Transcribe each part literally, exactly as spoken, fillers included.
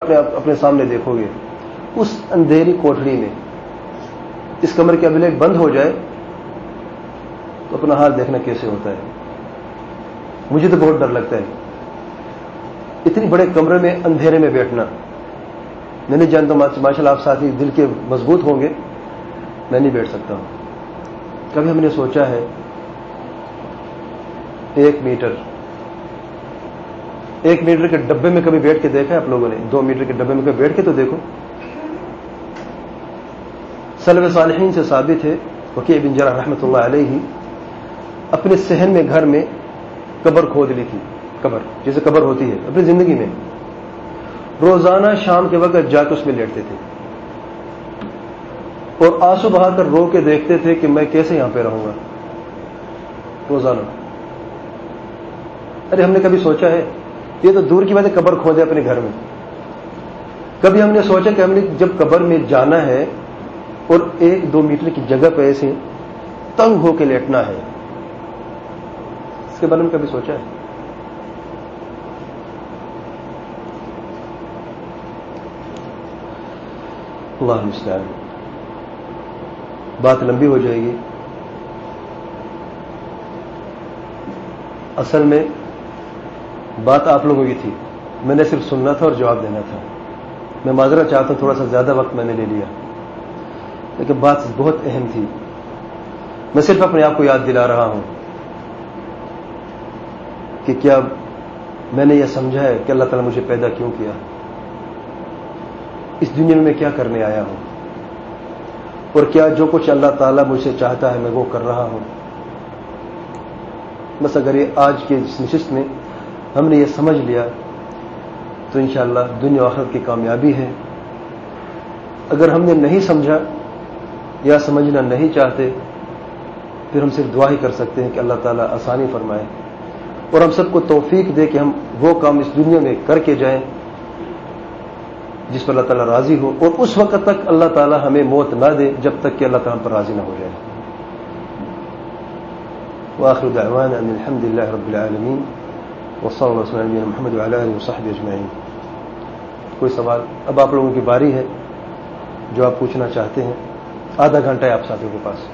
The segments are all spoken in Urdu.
اپنے سامنے دیکھو گے، اس اندھیری کوٹڑی میں اس کمرے کے ابلیغ بند ہو جائے تو اپنا حال دیکھنا کیسے ہوتا ہے. مجھے تو بہت ڈر لگتا ہے اتنی بڑے کمرے میں اندھیرے میں بیٹھنا. میں نہیں جانتا ماشاء اللہ آپ ساتھی دل کے مضبوط ہوں گے، میں نہیں بیٹھ سکتا ہوں. کبھی ہم نے سوچا ہے ایک میٹر ایک میٹر کے ڈبے میں کبھی بیٹھ کے دیکھا ہے آپ لوگوں نے؟ دو میٹر کے ڈبے میں کبھی بیٹھ کے تو دیکھو. سلف صالحین سے ثابت ہے، وکیع بن جرح رحمۃ اللہ علیہ اپنے صحن میں گھر میں قبر کھود لی تھی. قبر جیسے قبر ہوتی ہے اپنی زندگی میں، روزانہ شام کے وقت جا کے اس میں لیٹتے تھے اور آنسو بہا کر رو کے دیکھتے تھے کہ میں کیسے یہاں پہ رہوں گا روزانہ. ارے ہم نے کبھی سوچا ہے؟ یہ تو دور کی بات ہے قبر کھودے اپنے گھر میں. کبھی ہم نے سوچا کہ ہم نے جب قبر میں جانا ہے اور ایک دو میٹر کی جگہ پہ ایسے تنگ ہو کے لیٹنا ہے، اس کے بارے میں کبھی سوچا ہے؟ اللہ المستعان. بات لمبی ہو جائے گی. اصل میں بات آپ لوگوں کی تھی، میں نے صرف سننا تھا اور جواب دینا تھا. میں معذرت چاہتا ہوں تھوڑا سا زیادہ وقت میں نے لے لیا، لیکن بات بہت اہم تھی. میں صرف اپنے آپ کو یاد دلا رہا ہوں کہ کیا میں نے یہ سمجھا ہے کہ اللہ تعالیٰ مجھے پیدا کیوں کیا، اس دنیا میں میں کیا کرنے آیا ہوں، اور کیا جو کچھ اللہ تعالیٰ مجھ سے چاہتا ہے میں وہ کر رہا ہوں. بس اگر یہ آج کے اس نشست میں ہم نے یہ سمجھ لیا تو انشاءاللہ دنیا و آخرت کی کامیابی ہے. اگر ہم نے نہیں سمجھا یا سمجھنا نہیں چاہتے پھر ہم صرف دعا ہی کر سکتے ہیں کہ اللہ تعالیٰ آسانی فرمائے اور ہم سب کو توفیق دے کہ ہم وہ کام اس دنیا میں کر کے جائیں جس پر اللہ تعالیٰ راضی ہو، اور اس وقت تک اللہ تعالیٰ ہمیں موت نہ دے جب تک کہ اللہ تعالیٰ ہم پر راضی نہ ہو جائے. وآخر دعوانا ان الحمد للہ رب العالمین وصلی اللہ وسلم علی محمد وعلی آلہ وصحبہ اجمعین. کوئی سوال؟ اب آپ لوگوں کی باری ہے جو آپ پوچھنا چاہتے ہیں. آدھا گھنٹہ ہے آپ ساتھیوں کے پاس.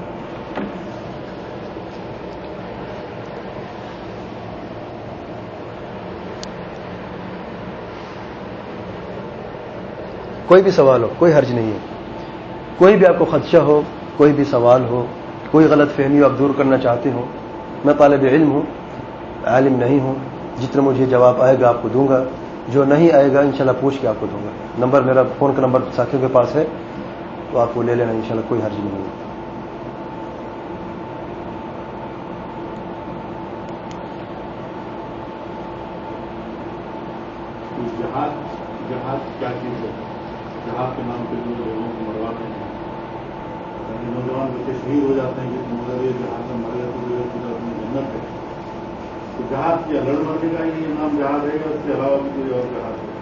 کوئی بھی سوال ہو، کوئی حرج نہیں ہے. کوئی بھی آپ کو خدشہ ہو، کوئی بھی سوال ہو، کوئی غلط فہمی ہو آپ دور کرنا چاہتے ہو. میں طالب علم ہوں، عالم نہیں ہوں. جتنا مجھے جواب آئے گا آپ کو دوں گا، جو نہیں آئے گا انشاءاللہ پوچھ کے آپ کو دوں گا. نمبر میرا فون کا نمبر ساتھیوں کے پاس ہے تو آپ کو لے لینا انشاءاللہ، کوئی حرج نہیں ہے. جہاد جہاد کیا چیز ہے؟ جہاد کے نام پہ جو لوگوں کو مرواتے ہیں، نوجوان بچے شہید ہو جاتے ہیں کہ مگر یہ جہاد میں مر گئے تو اپنی جنت ہے. تو جہاد کیا لڑ مرنے کا یہ نام جہاد ہے یا اس کے علاوہ بھی کوئی اور جہاد ہے؟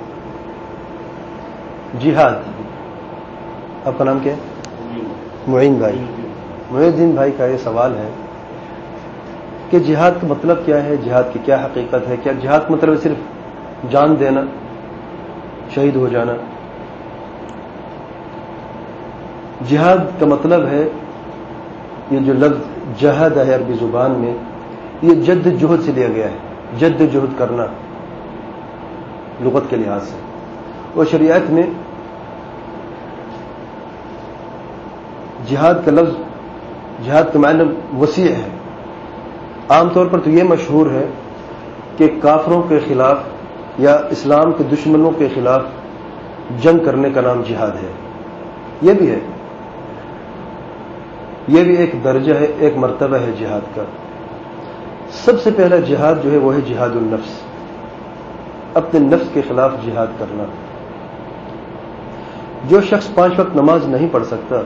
جہاد. آپ کا نام کیا ہے؟ معین بھائی. معین الدین بھائی کا یہ سوال ہے کہ جہاد کا مطلب کیا ہے، جہاد کی کیا حقیقت ہے؟ کیا جہاد کا مطلب صرف جان دینا، شہید ہو جانا؟ جہاد کا مطلب ہے، یہ جو لفظ جہاد ہے عربی زبان میں، یہ جد جہد سے لیا گیا ہے. جد جہد کرنا لغت کے لحاظ سے. اور شریعت میں جہاد کا لفظ، جہاد کا معنی وسیع ہے. عام طور پر تو یہ مشہور ہے کہ کافروں کے خلاف یا اسلام کے دشمنوں کے خلاف جنگ کرنے کا نام جہاد ہے. یہ بھی ہے، یہ بھی ایک درجہ ہے، ایک مرتبہ ہے جہاد کا. سب سے پہلا جہاد جو ہے وہ ہے جہاد النفس، اپنے نفس کے خلاف جہاد کرنا. جو شخص پانچ وقت نماز نہیں پڑھ سکتا،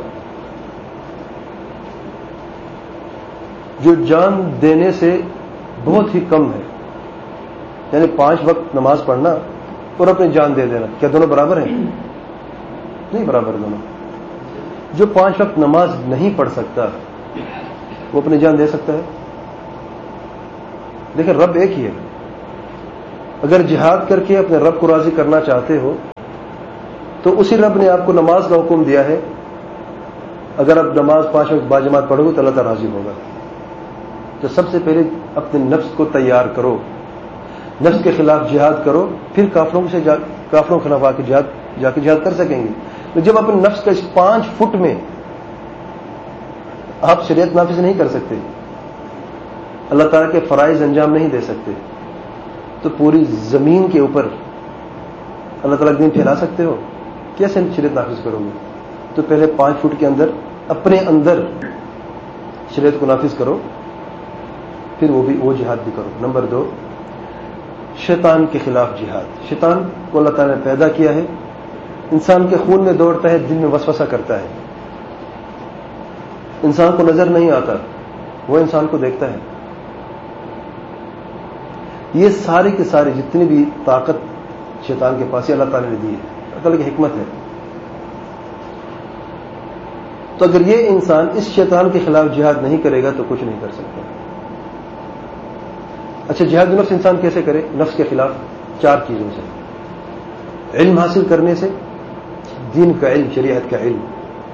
جو جان دینے سے بہت ہی کم ہے، یعنی پانچ وقت نماز پڑھنا اور اپنی جان دے دینا، کیا دونوں برابر ہیں؟ نہیں برابر دونوں. جو پانچ وقت نماز نہیں پڑھ سکتا وہ اپنی جان دے سکتا ہے؟ دیکھیں رب ایک ہی ہے. اگر جہاد کر کے اپنے رب کو راضی کرنا چاہتے ہو تو اسی رب نے آپ کو نماز کا حکم دیا ہے، اگر آپ نماز پانچ وقت باجماعت پڑھو گے تو اللہ تعالیٰ راضی ہوگا. تو سب سے پہلے اپنے نفس کو تیار کرو، نفس کے خلاف جہاد کرو، پھر کافروں سے جا کافروں کے خلاف آ کے جہاد جا کے جہاد کر سکیں گے. تو جب اپنے نفس کا اس پانچ فٹ میں آپ شریعت نافذ نہیں کر سکتے، اللہ تعالیٰ کے فرائض انجام نہیں دے سکتے، تو پوری زمین کے اوپر اللہ تعالیٰ دین پھیلا سکتے ہو؟ کیسے شریعت نافذ کرو گے؟ تو پہلے پانچ فٹ کے اندر اپنے اندر شریعت کو نافذ کرو، پھر وہ بھی وہ جہاد بھی کرو. نمبر دو، شیطان کے خلاف جہاد. شیطان کو اللہ تعالیٰ نے پیدا کیا ہے، انسان کے خون میں دوڑتا ہے، دل میں وسوسہ کرتا ہے، انسان کو نظر نہیں آتا، وہ انسان کو دیکھتا ہے. یہ سارے کے سارے جتنی بھی طاقت شیطان کے پاس اللہ تعالیٰ نے دی ہے، اللہ تعالیٰ کی حکمت ہے. تو اگر یہ انسان اس شیطان کے خلاف جہاد نہیں کرے گا تو کچھ نہیں کر سکتا. اچھا، جہاد نفس انسان کیسے کرے؟ نفس کے خلاف چار چیزوں سے: علم حاصل کرنے سے، دین کا علم، شریعت کا علم،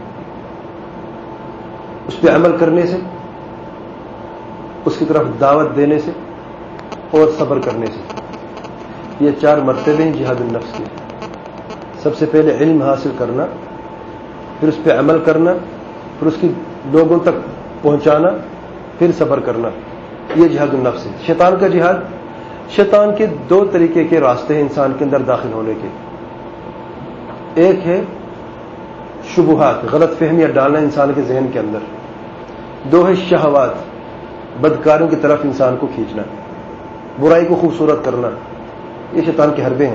اس پہ عمل کرنے سے، اس کی طرف دعوت دینے سے، اور صبر کرنے سے. یہ چار مرتبے ہیں جہاد النفس کے. سب سے پہلے علم حاصل کرنا، پھر اس پہ عمل کرنا، پھر اس کی لوگوں تک پہنچانا، پھر صبر کرنا. یہ جہاد النفس ہے. شیطان کا جہاد، شیطان کے دو طریقے کے راستے ہیں انسان کے اندر داخل ہونے کے. ایک ہے شبہات، غلط فہمیاں ڈالنا انسان کے ذہن کے اندر. دو ہے شہوات، بدکاروں کی طرف انسان کو کھینچنا، برائی کو خوبصورت کرنا. یہ شیطان کے حربے ہیں.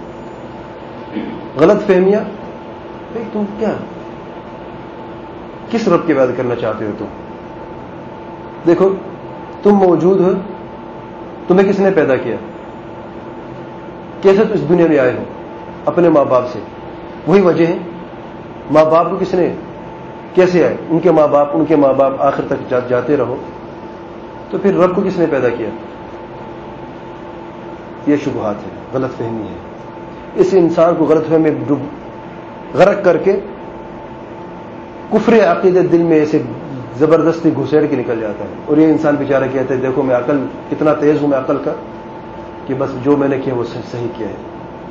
غلط فہمیاں، بھائی تم کیا کس رب کی عبادت کرنا چاہتے ہو؟ تم دیکھو، تم موجود ہو، تمہیں کس نے پیدا کیا؟ کیسے تم اس دنیا میں آئے ہو؟ اپنے ماں باپ سے. وہی وجہ ہے. ماں باپ کو کس نے کیسے آئے؟ ان کے ماں باپ، ان کے ماں باپ آخر تک جا, جاتے رہو. تو پھر رب کو کس نے پیدا کیا؟ یہ شبہات ہے، غلط فہمی ہے. اس انسان کو غلط فہمی میں غرق کر کے کفر عقیدے دل میں ایسے زبردستی گھسیڑ کے نکل جاتا ہے. اور یہ انسان بیچارہ کہتا ہے دیکھو میں عقل کتنا تیز ہوں، میں عقل کا، کہ بس جو میں نے کیا وہ صحیح کیا ہے.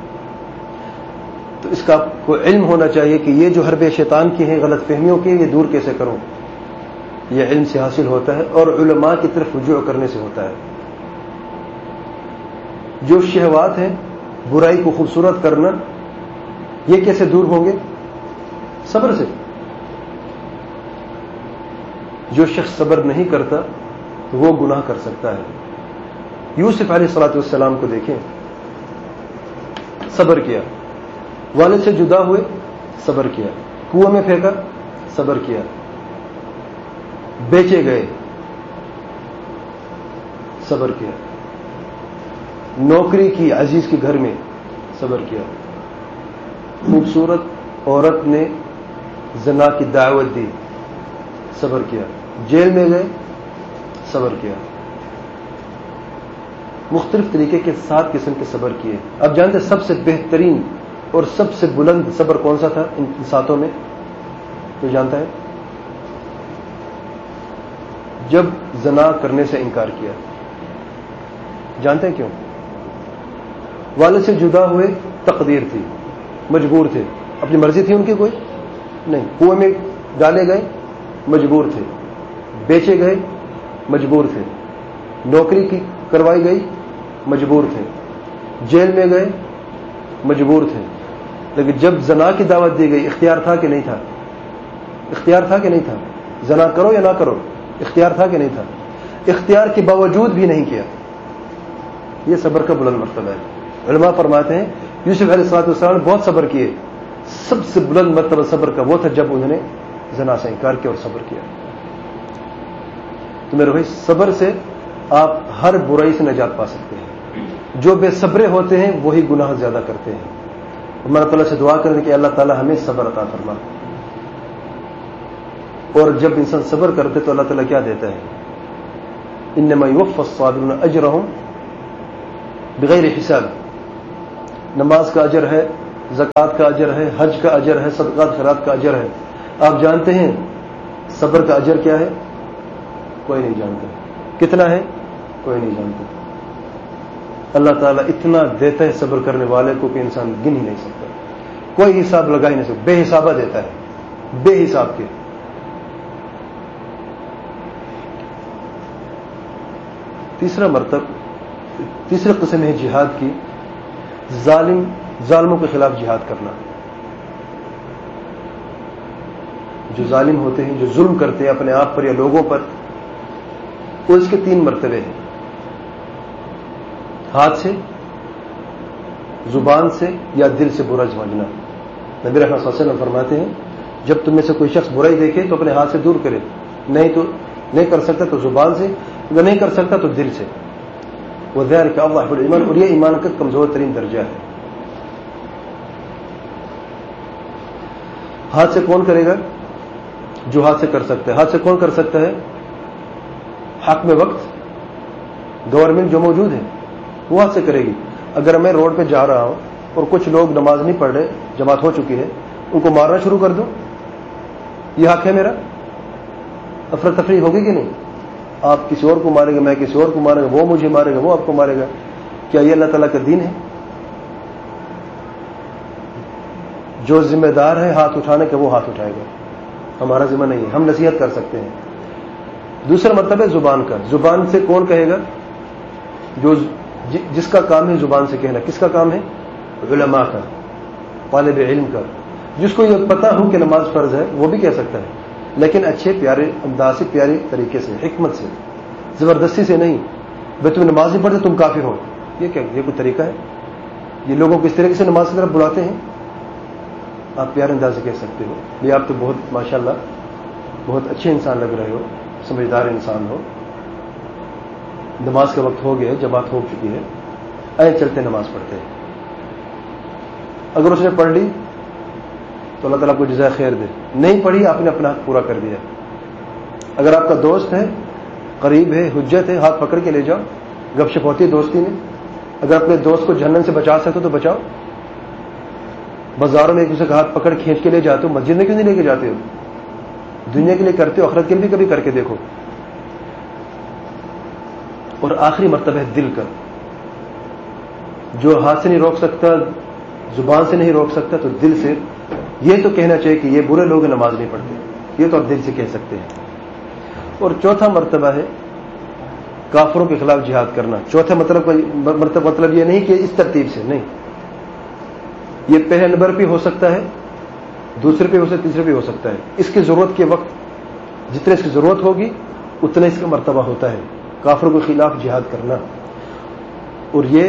تو اس کا آپ کو علم ہونا چاہیے کہ یہ جو حربے شیطان کی ہیں، غلط فہمیوں کے، یہ دور کیسے کروں. یہ علم سے حاصل ہوتا ہے اور علماء کی طرف رجوع کرنے سے ہوتا ہے. جو شہوات ہیں، برائی کو خوبصورت کرنا، یہ کیسے دور ہوں گے؟ صبر سے. جو شخص صبر نہیں کرتا وہ گناہ کر سکتا ہے. یوسف علیہ الصلوۃ والسلام کو دیکھیں، صبر کیا. والد سے جدا ہوئے، صبر کیا. کنویں میں پھینکا، صبر کیا. بیچے گئے، صبر کیا. نوکری کی عزیز کے گھر میں، صبر کیا. خوبصورت عورت نے زنا کی دعوت دی، صبر کیا. جیل میں گئے، صبر کیا. مختلف طریقے کے سات قسم کے صبر کیے. اب جانتے سب سے بہترین اور سب سے بلند صبر کون سا تھا ان ساتوں میں؟ کوئی جانتا ہے؟ جب زنا کرنے سے انکار کیا. جانتے ہیں کیوں؟ والد سے جدا ہوئے، تقدیر تھی، مجبور تھے. اپنی مرضی تھی ان کی؟ کوئی نہیں. کنویں میں ڈالے گئے، مجبور تھے. بیچے گئے، مجبور تھے. نوکری کی کروائی گئی، مجبور تھے. جیل میں گئے، مجبور تھے. لیکن جب زنا کی دعوت دی گئی، اختیار تھا کہ نہیں تھا؟ اختیار تھا کہ نہیں تھا؟ زنا کرو یا نہ کرو، اختیار تھا کہ نہیں تھا؟ اختیار کے باوجود بھی نہیں کیا. یہ صبر کا بلند مرتبہ ہے. علماء فرماتے ہیں یوسف علیہ الصلوۃ والسلام نے بہت صبر کیے. سب سے بلند مرتبہ صبر کا وہ تھا جب انہوں نے زنا سے انکار کیا اور صبر کیا. تو میرے بھائی، صبر سے آپ ہر برائی سے نجات پا سکتے ہیں. جو بے صبرے ہوتے ہیں وہی گناہ زیادہ کرتے ہیں. اللہ تعالیٰ سے دعا کریں کہ اللہ تعالیٰ ہمیں صبر عطا فرما. اور جب انسان صبر کرتے تو اللہ تعالیٰ کیا دیتا ہے؟ انما یوفی الصابرون اجرہم بغیر حساب. نماز کا اجر ہے زکوٰۃ کا اجر ہے، حج کا اجر ہے، صدقات خیرات کا اجر ہے. آپ جانتے ہیں صبر کا اجر کیا ہے؟ کوئی نہیں جانتا. کتنا ہے؟ کوئی نہیں جانتا. اللہ تعالیٰ اتنا دیتا ہے صبر کرنے والے کو کہ انسان گن ہی نہیں سکتا، کوئی حساب لگا ہی نہیں سکتا. بے حسابہ دیتا ہے، بے حساب کے. تیسرا مرتبہ تیسری قسم ہے جہاد کی، ظالم ظالموں کے خلاف جہاد کرنا. جو ظالم ہوتے ہیں، جو ظلم کرتے ہیں اپنے آپ پر یا لوگوں پر، وہ اس کے تین مرتبے ہیں: ہاتھ سے، زبان سے، یا دل سے برا سمجھنا. نبی رحمۃ صلی اللہ علیہ وسلم فرماتے ہیں جب تم میں سے کوئی شخص برائی دیکھے تو اپنے ہاتھ سے دور کرے، نہیں تو نہیں کر سکتا تو زبان سے، اگر نہیں کر سکتا تو دل سے. وذلک اضعف الایمان، اور یہ ایمان کا کمزور ترین درجہ ہے. ہاتھ سے کون کرے گا؟ جو ہاتھ سے کر سکتا ہے. ہاتھ سے کون کر سکتا ہے؟ حق میں وقت گورنمنٹ جو موجود ہے وہ ہاتھ سے کرے گی. اگر میں روڈ پہ جا رہا ہوں اور کچھ لوگ نماز نہیں پڑھ رہے، جماعت ہو چکی ہے، ان کو مارنا شروع کر دوں، یہ حق ہے میرا؟ افراتفری ہوگی کہ نہیں؟ آپ کسی اور کو مارے گا، میں کسی اور کو مارے گا، وہ مجھے مارے گا، وہ آپ کو مارے گا. کیا یہ اللہ تعالیٰ کا دین ہے؟ جو ذمہ دار ہے ہاتھ اٹھانے کا وہ ہاتھ اٹھائے گا، ہمارا ذمہ نہیں ہے. ہم نصیحت کر سکتے ہیں. دوسرا مطلب ہے زبان کا. زبان سے کون کہے گا؟ جو جس کا کام ہے زبان سے کہنا. کس کا کام ہے؟ علماء کا، طالب علم کا. جس کو یہ پتہ ہو کہ نماز فرض ہے وہ بھی کہہ سکتا ہے، لیکن اچھے پیارے انداز سے، پیارے طریقے سے، حکمت سے، زبردستی سے نہیں. بھائی تم نماز نہیں پڑھتے تم کافر ہو، یہ کیا؟ یہ کوئی طریقہ ہے؟ یہ لوگوں کو اس طریقے سے نماز کی طرف بلاتے ہیں. آپ پیارے انداز سے کہہ سکتے ہو یہ آپ تو بہت ماشاءاللہ بہت اچھے انسان لگ رہے ہو، سمجھدار انسان ہو، نماز کا وقت ہو گیا ہے، جماعت ہو چکی ہے، آئے چلتے نماز پڑھتے ہیں. اگر اس نے پڑھ لی تو اللہ تعالیٰ کو جزائے خیر دے. نہیں پڑھی، آپ نے اپنا حق پورا کر دیا. اگر آپ کا دوست ہے، قریب ہے، حجت ہے، ہاتھ پکڑ کے لے جاؤ. گپ شپ ہوتی ہے دوستی میں. اگر اپنے دوست کو جہنم سے بچا سکتے ہو تو بچاؤ. بازاروں میں ایک دوسرے کا ہاتھ پکڑ کھینچ کے لے جاتے ہو، مسجد میں کیوں نہیں لے کے جاتے ہو؟ دنیا کے لیے کرتے ہو، آخرت کے لیے بھی کبھی کر کے دیکھو. اور آخری مرتبہ ہے دل کا. جو ہاتھ سے نہیں روک سکتا، زبان سے نہیں روک سکتا، تو دل سے یہ تو کہنا چاہیے کہ یہ برے لوگ نماز نہیں پڑھتے، یہ تو آپ دل سے کہہ سکتے ہیں. اور چوتھا مرتبہ ہے کافروں کے خلاف جہاد کرنا. چوتھا مطلب مرتبہ مطلب یہ نہیں کہ اس ترتیب سے نہیں، یہ پہلے نمبر پہ ہو سکتا ہے، دوسرے پہ ہو سکتا ہے، تیسرے پہ ہو سکتا ہے. اس کی ضرورت کے وقت جتنے اس کی ضرورت ہوگی اتنا اس کا مرتبہ ہوتا ہے کافروں کے خلاف جہاد کرنا. اور یہ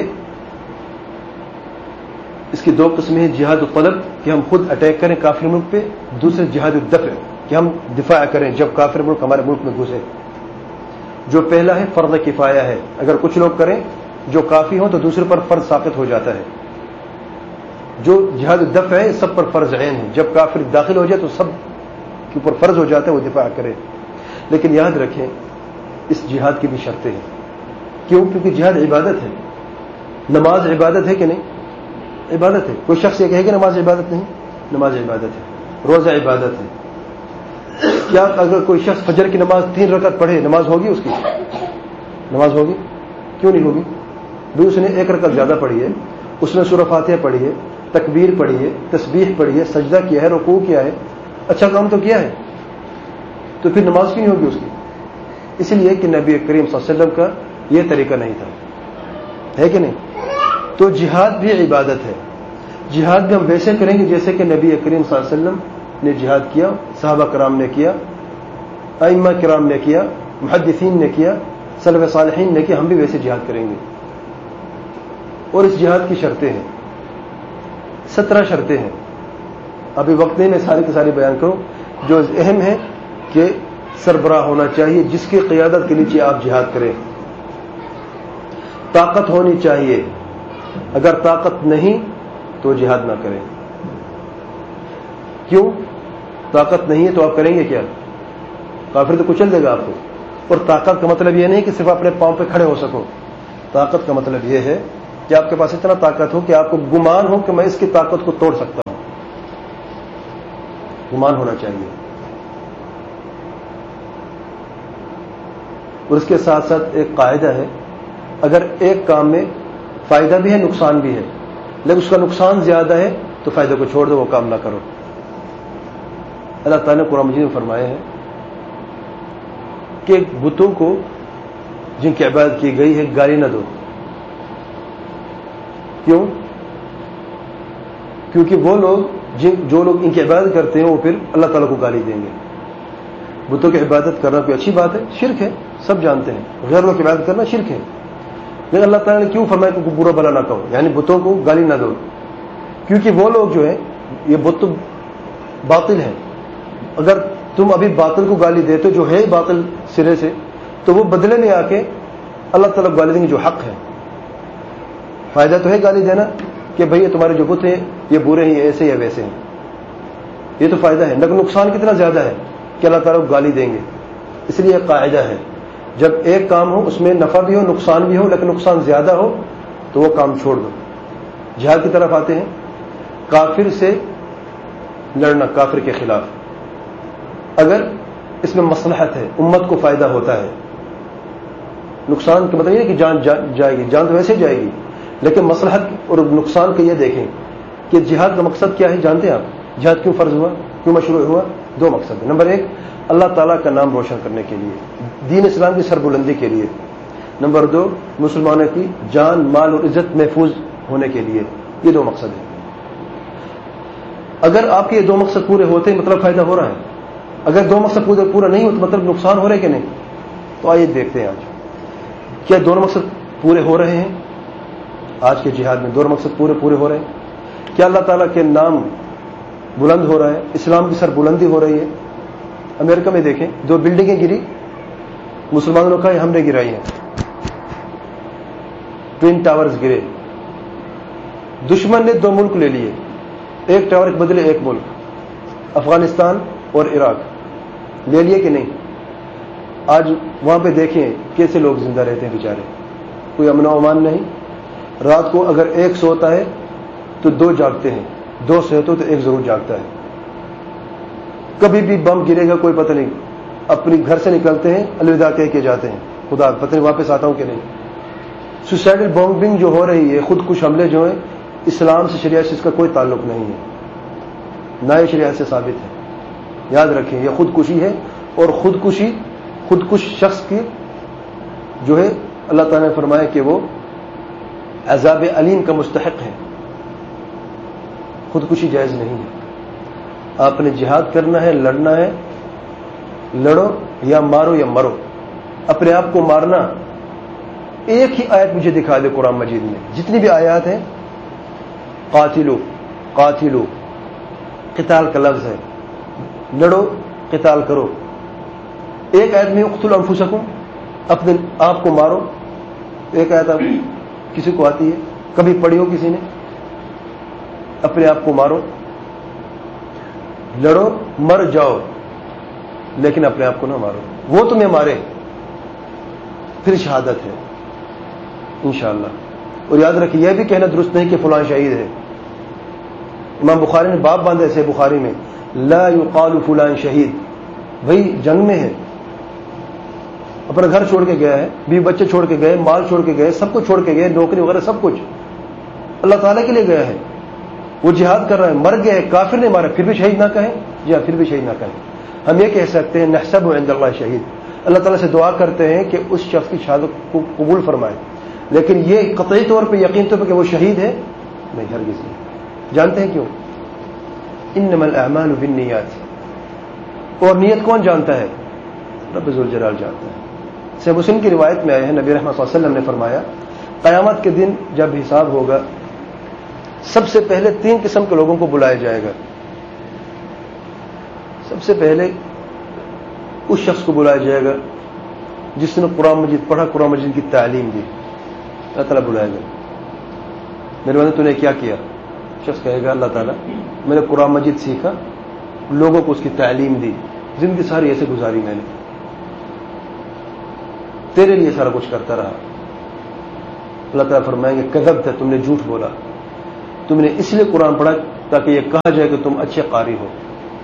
اس کی دو قسمیں ہیں: جہاد الطلب کہ ہم خود اٹیک کریں کافر ملک پہ، دوسرے جہاد الدفع کہ ہم دفاع کریں جب کافر ملک ہمارے ملک میں گھسے. جو پہلا ہے فرض کفایہ ہے، اگر کچھ لوگ کریں جو کافی ہوں تو دوسرے پر فرض ثابت ہو جاتا ہے. جو جہاد الدفع ہے سب پر فرض عین ہے، جب کافر داخل ہو جائے تو سب کے اوپر فرض ہو جاتا ہے وہ دفاع کرے. لیکن یاد رکھیں اس جہاد کی بھی شرطیں ہیں. کیوں؟ کیونکہ جہاد عبادت ہے. نماز عبادت ہے کہ نہیں؟ عبادت ہے. کوئی شخص یہ کہے کہ نماز عبادت نہیں؟ نماز عبادت ہے. روزہ عبادت ہے. کیا اگر کوئی شخص فجر کی نماز تین رکعت پڑھے نماز ہوگی؟ اس کی نماز ہوگی؟ کیوں نہیں ہوگی؟ بھی اس نے ایک رکعت زیادہ پڑھی ہے، اس نے سورہ فاتحہ پڑھی ہے، تکبیر پڑھی ہے، تسبیح پڑھی ہے، سجدہ کیا ہے، رکوع کیا ہے، اچھا کام تو کیا ہے، تو پھر نماز کیوں نہیں ہوگی اس کی؟ اس لیے کہ نبی کریم صلی اللہ علیہ وسلم کا یہ طریقہ نہیں تھا، ہے کہ نہیں؟ تو جہاد بھی عبادت ہے. جہاد بھی ہم ویسے کریں گے جیسے کہ نبی کریم صلی اللہ علیہ وسلم نے جہاد کیا، صحابہ کرام نے کیا، ائمہ کرام نے کیا، محدثین نے کیا، سلف صالحین نے کیا. ہم بھی ویسے جہاد کریں گے. اور اس جہاد کی شرطیں ہیں، سترہ شرطیں ہیں. ابھی وقت نہیں میں ساری کی ساری بیان کروں. جو اہم ہے کہ سربراہ ہونا چاہیے جس کی قیادت کے نیچے آپ جہاد کریں. طاقت ہونی چاہیے، اگر طاقت نہیں تو جہاد نہ کریں. کیوں؟ طاقت نہیں ہے تو آپ کریں گے کیا؟ کافر تو کچل دے گا آپ کو. اور طاقت کا مطلب یہ نہیں کہ صرف اپنے پاؤں پہ کھڑے ہو سکو. طاقت کا مطلب یہ ہے کہ کہ آپ کے پاس اتنا طاقت ہو کہ آپ کو گمان ہو کہ میں اس کی طاقت کو توڑ سکتا ہوں. گمان ہونا چاہیے. اور اس کے ساتھ ساتھ ایک قاعدہ ہے، اگر ایک کام میں فائدہ بھی ہے نقصان بھی ہے، لیکن اس کا نقصان زیادہ ہے تو فائدے کو چھوڑ دو، وہ کام نہ کرو. اللہ تعالیٰ نے قرآن مجید میں فرمایا ہے کہ بتوں کو جن کی عبادت کی گئی ہے گالی نہ دو. کیوں؟ کیونکہ وہ لوگ جن جو لوگ ان کی عبادت کرتے ہیں وہ پھر اللہ تعالیٰ کو گالی دیں گے. بتوں کی عبادت کرنا کوئی اچھی بات ہے؟ شرک ہے، سب جانتے ہیں. غیر اللہ کی عبادت کرنا شرک ہے، لیکن اللہ تعالیٰ نے کیوں فرمایا کہ برا بھلا نہ کہو، یعنی بتوں کو گالی نہ دو؟ کیونکہ وہ لوگ جو ہے یہ بت باطل ہے. اگر تم ابھی باطل کو گالی دیتے جو ہے باطل سرے سے، تو وہ بدلے میں آ کے اللہ تعالیٰ کو گالی دیں گے جو حق ہے. فائدہ تو ہے گالی دینا کہ بھئی یہ تمہارے جو بت ہیں یہ برے ہیں، یہ ایسے یا ویسے ہیں، یہ تو فائدہ ہے. لیکن نقصان کتنا زیادہ ہے کہ اللہ تعالیٰ کو گالی دیں گے. اس لیے ایک قاعدہ ہے، جب ایک کام ہو اس میں نفع بھی ہو نقصان بھی ہو، لیکن نقصان زیادہ ہو تو وہ کام چھوڑ دو. جہاد کی طرف آتے ہیں، کافر سے لڑنا، کافر کے خلاف، اگر اس میں مصلحت ہے، امت کو فائدہ ہوتا ہے، نقصان کا مطلب یہ کہ جان جائے گی، جان تو ویسے جائے گی، لیکن مصلحت اور نقصان کا یہ دیکھیں کہ جہاد کا مقصد کیا ہے. جانتے ہیں آپ جہاد کیوں فرض ہوا، کیوں مشروع ہوا؟ دو مقصد ہیں. نمبر ایک، اللہ تعالیٰ کا نام روشن کرنے کے لیے، دین اسلام کی سربلندی کے لیے. نمبر دو، مسلمانوں کی جان مال اور عزت محفوظ ہونے کے لیے. یہ دو مقصد ہیں. اگر آپ کے یہ دو مقصد پورے ہوتے ہیں مطلب فائدہ ہو رہا ہے. اگر دو مقصد پورے پورا نہیں ہوتا مطلب نقصان ہو رہا ہے کہ نہیں. تو آئیے دیکھتے ہیں آج کیا دونوں مقصد پورے ہو رہے ہیں. آج کے جہاد میں دونوں مقصد پورے پورے ہو رہے ہیں. کیا اللہ تعالیٰ کے نام بلند ہو رہا ہے، اسلام کی سر بلندی ہو رہی ہے. امریکہ میں دیکھیں، دو بلڈنگیں گری، مسلمانوں کا ہم نے گرائی ہیں. ٹوین ٹاورز گرے، دشمن نے دو ملک لے لیے، ایک ٹاور کے بدلے ایک ملک، افغانستان اور عراق لے لیے کہ نہیں. آج وہاں پہ دیکھیں کیسے لوگ زندہ رہتے ہیں بیچارے، کوئی امن و امان نہیں. رات کو اگر ایک سوتا ہے تو دو جاگتے ہیں، دو سوتے ہو تو ایک ضرور جاگتا ہے. کبھی بھی بم گرے گا کوئی پتہ نہیں، اپنی گھر سے نکلتے ہیں الوداع کہہ کے جاتے ہیں، خدا پتہ نہیں واپس آتا ہوں کہ نہیں. سوسائڈل بمبنگ جو ہو رہی ہے، خود کش حملے جو ہیں، اسلام سے شریعت سے اس کا کوئی تعلق نہیں ہے، نہ یہ شریعت سے ثابت ہے. یاد رکھیں یہ خودکشی ہے، اور خودکشی خودکش شخص کی جو ہے اللہ تعالیٰ نے فرمایا کہ وہ عذاب علیم کا مستحق ہے. خودکشی جائز نہیں ہے. آپ نے جہاد کرنا ہے، لڑنا ہے، لڑو یا مارو یا مرو. اپنے آپ کو مارنا، ایک ہی آیت مجھے دکھا دے قرآن مجید میں، جتنی بھی آیات ہیں، قاتلو قاتلو قتال کا لفظ ہے، لڑو قتال کرو. ایک آیت میں اقتلوا انفسکم، اپنے آپ کو مارو. ایک آیت آپ کسی کو آتی ہے، کبھی پڑھی ہو کسی نے؟ اپنے آپ کو مارو، لڑو، مر جاؤ، لیکن اپنے آپ کو نہ مارو. وہ تمہیں مارے پھر شہادت ہے انشاءاللہ. اور یاد رکھیے یہ بھی کہنا درست نہیں کہ فلاں شہید ہے. امام بخاری نے باب باندھے سے بخاری میں، لا یقال فلاں شہید. بھائی جنگ میں ہے، اپنا گھر چھوڑ کے گیا ہے، بیوی بچے چھوڑ کے گئے، مال چھوڑ کے گئے، سب کچھ چھوڑ کے گئے، نوکری وغیرہ سب کچھ اللہ تعالیٰ کے لیے گیا ہے. وہ جہاد کر رہا ہے، مر گئے، کافر نے مارا، پھر بھی شہید نہ کہیں؟ جی ہاں، پھر بھی شہید نہ کہیں. ہم یہ کہہ سکتے ہیں نحسب عند اللہ شہید، اللہ تعالیٰ سے دعا کرتے ہیں کہ اس شخص کی شہادت کو قبول فرمائے، لیکن یہ قطعی طور پہ یقین طور پہ کہ وہ شہید ہے نہیں، ہرگز نہیں. جانتے ہیں کیوں؟ انما الاعمال بالنیات. اور نیت کون جانتا ہے؟ رب ذوالجلال جانتا ہے. صحیح مسلم کی روایت میں آئے ہیں، نبی رحمۃ صلی اللہ علیہ وسلم نے فرمایا قیامت کے دن جب حساب ہوگا سب سے پہلے تین قسم کے لوگوں کو بلایا جائے گا. سب سے پہلے اس شخص کو بلایا جائے گا جس نے قرآن مجید پڑھا، قرآن مجید کی تعلیم دی. اللہ تعالیٰ بلائے گا، میرے بندے تو نے کیا کیا؟ شخص کہے گا اللہ تعالیٰ میں نے قرآن مجید سیکھا، لوگوں کو اس کی تعلیم دی، زندگی ساری ایسے گزاری میں نے، تیرے لیے سارا کچھ کرتا رہا. اللہ تعالیٰ فرمائیں گے کذبت، تم نے جھوٹ بولا، تم نے اس لیے قرآن پڑھا تاکہ یہ کہا جائے کہ تم اچھے قاری ہو.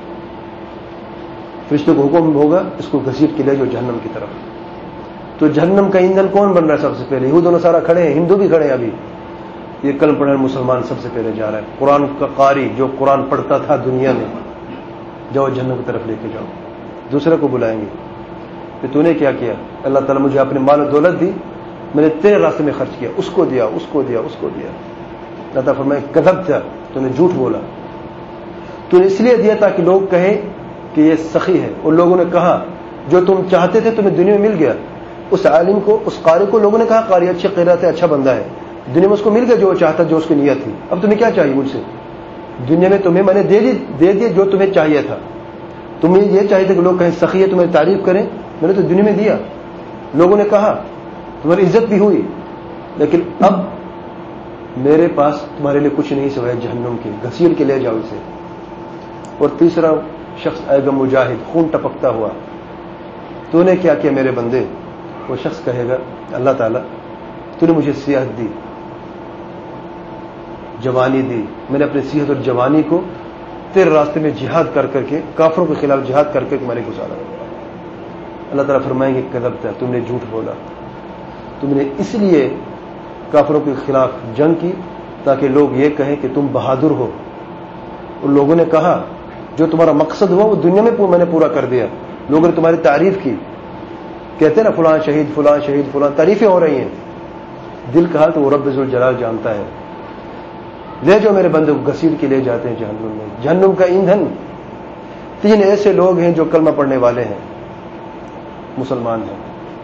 فرشتوں کو حکم ہوگا اس کو گھسیٹ کے لے جو جہنم کی طرف. تو جہنم کا ایندھن کون بن رہا ہے؟ سب سے پہلے یہود و نصارہ کھڑے ہیں، ہندو بھی کھڑے ہیں. ابھی یہ کلمہ پڑھنے مسلمان سب سے پہلے جا رہا ہے. قرآن کا قاری جو قرآن پڑھتا تھا دنیا میں، جاؤ جہنم کی طرف لے کے جاؤ. دوسرے کو بلائیں گے کہ تو نے کیا کیا؟ اللہ تعالیٰ مجھے اپنے مال و دولت دی، میں نے تیرے راستے میں خرچ کیا، اس کو دیا اس کو دیا اس کو دیا. اللہ تعالیٰ فرمائے کذب تھا، تو نے جھوٹ بولا. تو نے اس لیے دیا تاکہ لوگ کہیں کہ یہ سخی ہے. اور لوگوں نے کہا جو تم چاہتے تھے تمہیں دنیا میں مل گیا. اس عالم کو، اس قاری کو لوگوں نے کہا قاری اچھی قرات ہے، اچھا بندہ ہے، دنیا میں اس کو مل گیا جو وہ چاہتا، جو اس کی نیت تھی. اب تمہیں کیا چاہیے مجھ سے؟ دنیا میں تمہیں میں نے دے دی دے دیا جو تمہیں چاہیے تھا. تمہیں یہ چاہیے تھا کہ لوگ کہیں سخی ہے، تمہیں تعریف کریں، میں نے تو دنیا میں دیا. لوگوں نے کہا، تمہاری عزت بھی ہوئی، لیکن اب میرے پاس تمہارے لیے کچھ نہیں سوائے جہنم کے، گھسیٹ کے لے جاؤ اسے. اور تیسرا شخص آئے گا مجاہد، خون ٹپکتا ہوا. تو نے کیا کیا میرے بندے؟ وہ شخص کہے گا اللہ تعالیٰ تو نے مجھے صحت دی، جوانی دی، میں نے اپنی صحت اور جوانی کو تیرے راستے میں جہاد کر کر کے، کافروں کے خلاف جہاد کر کر کے میں نے گزارا. اللہ تعالیٰ فرمائیں گے کذبت، تم نے جھوٹ بولا، تم نے اس لیے کافروں کے خلاف جنگ کی تاکہ لوگ یہ کہیں کہ تم بہادر ہو. اور لوگوں نے کہا جو تمہارا مقصد ہوا وہ دنیا میں میں نے پورا کر دیا. لوگوں نے تمہاری تعریف کی، کہتے ہیں نا فلاں شہید فلاں شہید فلاں، تعریفیں ہو رہی ہیں. دل کا حال تو وہ رب ذوالجلال جانتا ہے. لے جو میرے بندے کو گھسیٹ کے لے جاتے ہیں جہنم میں. جہنم کا ایندھن تین ایسے لوگ ہیں جو کلمہ پڑھنے والے ہیں، مسلمان ہیں.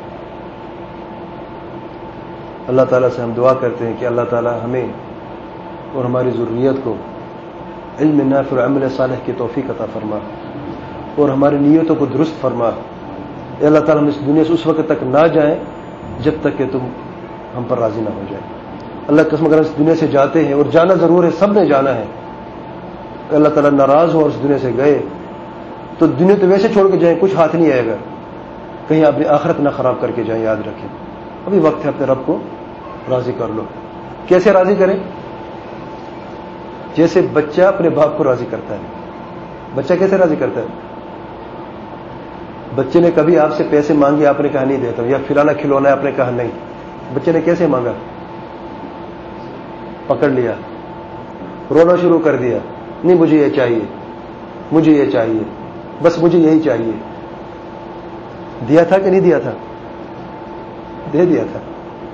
اللہ تعالیٰ سے ہم دعا کرتے ہیں کہ اللہ تعالیٰ ہمیں اور ہماری ذریت کو علم نافع اور عمل صالح کی توفیق عطا فرما، اور ہماری نیتوں کو درست فرما. اے اللہ تعالیٰ ہم اس دنیا سے اس وقت تک نہ جائیں جب تک کہ تم ہم پر راضی نہ ہو جائے. اللہ قسم اگر اس دنیا سے جاتے ہیں، اور جانا ضرور ہے، سب نے جانا ہے، اللہ تعالیٰ ناراض ہو اور اس دنیا سے گئے تو دنیا تو ویسے چھوڑ کے جائیں، کچھ ہاتھ نہیں آئے گا. کہیں اپنی آخرت نہ خراب کر کے جائیں. یاد رکھیں ابھی وقت ہے، اپنے رب کو راضی کر لو. کیسے راضی کریں؟ جیسے بچہ اپنے باپ کو راضی کرتا ہے. بچہ کیسے راضی کرتا ہے؟ بچے نے کبھی آپ سے پیسے مانگے، آپ نے کہا نہیں دیتا ہوں، یا فلانا کھلونا ہے، آپ نے کہا نہیں. بچے نے کیسے مانگا؟ پکڑ لیا، رونا شروع کر دیا، نہیں مجھے یہ چاہیے، مجھے یہ چاہیے، بس مجھے یہی چاہیے. دیا تھا کہ نہیں دیا تھا؟ دے دیا تھا.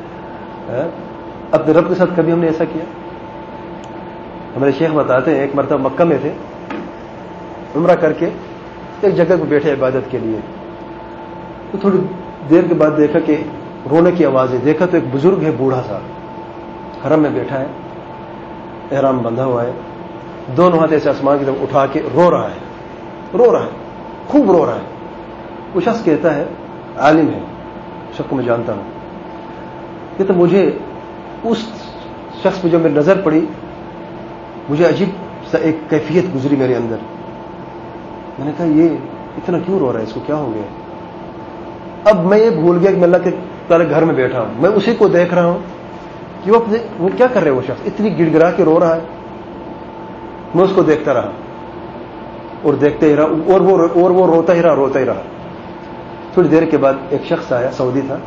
اپنے رب کے ساتھ کبھی ہم نے ایسا کیا؟ ہمارے شیخ بتاتے ہیں ایک مرتبہ مکہ میں تھے، عمرہ کر کے ایک جگہ پہ بیٹھے عبادت کے لیے. تو تھوڑی دیر کے بعد دیکھا کہ رونے کی آوازیں. دیکھا تو ایک بزرگ ہے، بوڑھا سا، حرم میں بیٹھا ہے، احرام بندھا ہوا ہے، دونوں ہاتھ ایسے آسمان کی طرف اٹھا کے رو رہا ہے، رو رہا ہے، خوب رو رہا ہے. وہ شخص کہتا ہے، عالم ہے، شخص کو میں جانتا ہوں، کہ تو مجھے اس شخص پہ جب میری نظر پڑی مجھے عجیب سا ایک کیفیت گزری میرے اندر. میں نے کہا یہ اتنا کیوں رو رہا ہے، اس کو کیا ہو گیا؟ اب میں یہ بھول گیا کہ میں اللہ کے تعالی گھر میں بیٹھا ہوں، میں اسی کو دیکھ رہا ہوں کہ وہ اپنے وہ کیا کر رہے ہیں. وہ شخص اتنی گڑ گڑا کے رو رہا ہے. میں اس کو دیکھتا رہا اور دیکھتے ہی رہا، اور وہ اور وہ روتا ہی رہا روتا ہی رہا. تھوڑی دیر کے بعد ایک شخص آیا، سعودی تھا،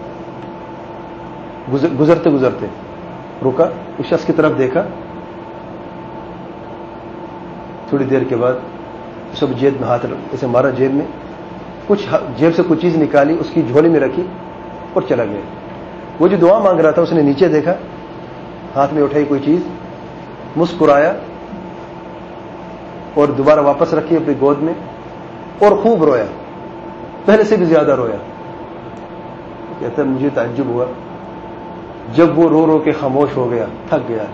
گزرتے گزرتے رکا، اس شخص کی طرف دیکھا. تھوڑی دیر کے بعد سب جیب میں ہاتھ اسے مارا، جیب میں کچھ جیب سے کچھ چیز نکالی، اس کی جھولی میں رکھی اور چلا گیا. وہ جو دعا مانگ رہا تھا اس نے نیچے دیکھا، ہاتھ میں اٹھائی کوئی چیز، مسکرایا اور دوبارہ واپس رکھی اپنی گود میں اور خوب رویا، پہلے سے بھی زیادہ رویا. کہتا ہے مجھے تعجب ہوا جب وہ رو رو کے خاموش ہو گیا، تھک گیا.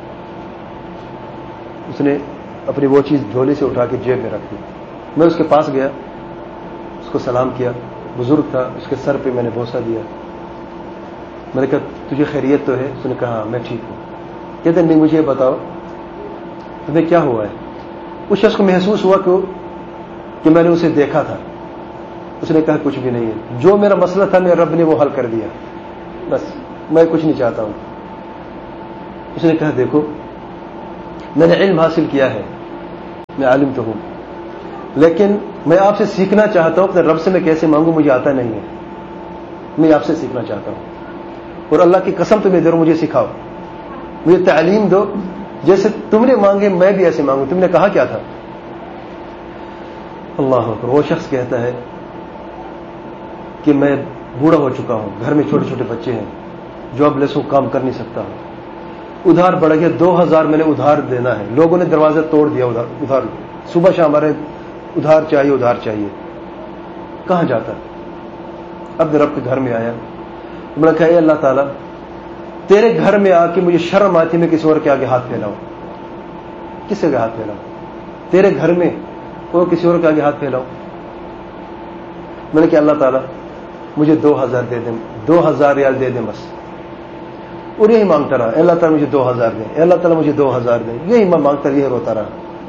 اس نے اپنی وہ چیز جھولی سے اٹھا کے جیب میں رکھ دی. میں اس کے پاس گیا، اس کو سلام کیا، بزرگ تھا، اس کے سر پہ میں نے بوسہ دیا. میں نے کہا تجھے خیریت تو ہے؟ اس نے کہا میں ٹھیک ہوں. کہتے نہیں مجھے بتاؤ تمہیں کیا ہوا ہے. اس شخص کو محسوس ہوا کہ, کہ میں نے اسے دیکھا تھا. اس نے کہا کچھ بھی نہیں ہے، جو میرا مسئلہ تھا میرے رب نے وہ حل کر دیا، بس میں کچھ نہیں چاہتا ہوں. اس نے کہا دیکھو میں نے علم حاصل کیا ہے، میں عالم تو ہوں، لیکن میں آپ سے سیکھنا چاہتا ہوں، اپنے رب سے میں کیسے مانگوں مجھے آتا نہیں ہے، میں آپ سے سیکھنا چاہتا ہوں، اور اللہ کی قسم تمہیں دے رہا ہوں مجھے سکھاؤ، مجھے تعلیم دو، جیسے تم نے مانگے میں بھی ایسے مانگوں۔ تم نے کہا کیا تھا؟ اللہ اکبر۔ وہ شخص کہتا ہے کہ میں بوڑھا ہو چکا ہوں، گھر میں چھوٹے چھوٹے بچے ہیں، جاب لیس ہوں، کام کر نہیں سکتا ہوں، ادھار بڑھ گیا، دو ہزار میں نے ادھار دینا ہے، لوگوں نے دروازہ توڑ دیا، ادھار ادھار صبح شام ہمارے ادھار چاہیے ادھار چاہیے، کہاں جاتا؟ اب رب کے گھر میں آیا، میں نے کہا اے اللہ تعالیٰ تیرے گھر میں آ کے مجھے شرم آتی میں کسی اور کے آگے ہاتھ پھیلاؤں، کس کے ہاتھ پھیلاؤں؟ تیرے گھر میں اور کسی اور کے آگے ہاتھ پھیلاؤں؟ میں نے کہا اللہ تعالیٰ مجھے دو ہزار دے دیں، دو ہزار ریال دے دیں بس، اور یہی مانگتا رہا، اے اللہ تعالیٰ مجھے دو ہزار دیں، اے اللہ تعالیٰ مجھے دو ہزار دیں، یہی میں مانگتا رہا، یہ روتا رہا۔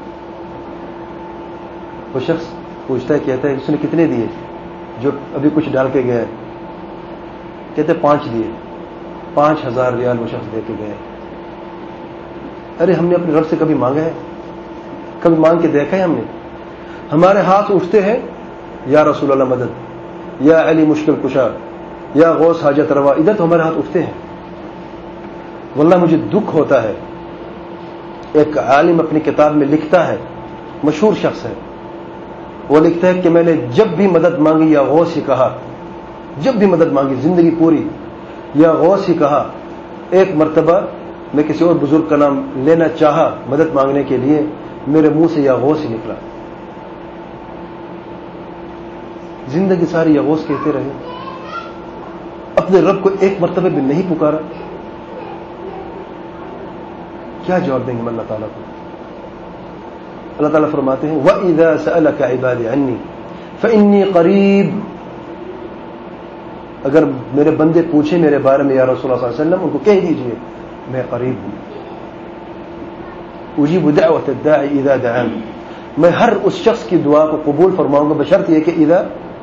وہ شخص پوچھتا ہے، کہتا ہے اس نے کتنے دیے جو ابھی کچھ ڈال کے گیا ہے؟ کہتے پانچ دیے، پانچ ہزار ریال وہ شخص دے کے گئے۔ ارے ہم نے اپنے رب سے کبھی مانگا ہے؟ کبھی مانگ کے دیکھا ہے ہم نے؟ ہمارے ہاتھ اٹھتے ہیں یا رسول اللہ مدد، یا علی مشکل کشا، یا غوث حاجت روا، ادھر تو ہمارے ہاتھ اٹھتے ہیں۔ واللہ مجھے دکھ ہوتا ہے، ایک عالم اپنی کتاب میں لکھتا ہے، مشہور شخص ہے، وہ لکھتا ہے کہ میں نے جب بھی مدد مانگی یا غوث ہی کہا، جب بھی مدد مانگی زندگی پوری یا غوث ہی کہا، ایک مرتبہ میں کسی اور بزرگ کا نام لینا چاہا مدد مانگنے کے لیے، میرے منہ سے یا غوث ہی نکلا، زندگی ساری یا غوث کہتے رہے، اپنے رب کو ایک مرتبہ بھی نہیں پکارا۔ کیا جواب دیں گے اللہ تعالیٰ کو؟ اللہ تعالیٰ فرماتے ہیں وَإِذَا سَأَلَكَ عِبَادِي عَنِّي فَإِنِّي قَرِيبٌ، اگر میرے بندے پوچھیں میرے بارے میں یا رسول اللہ صلی اللہ علیہ وسلم، ان کو کہہ دیجئے میں قریب ہوں، اجیب دعوت الداعی اذا دعان، میں ہر اس شخص کی دعا کو قبول فرماؤں گا بشرط یہ کہ اذا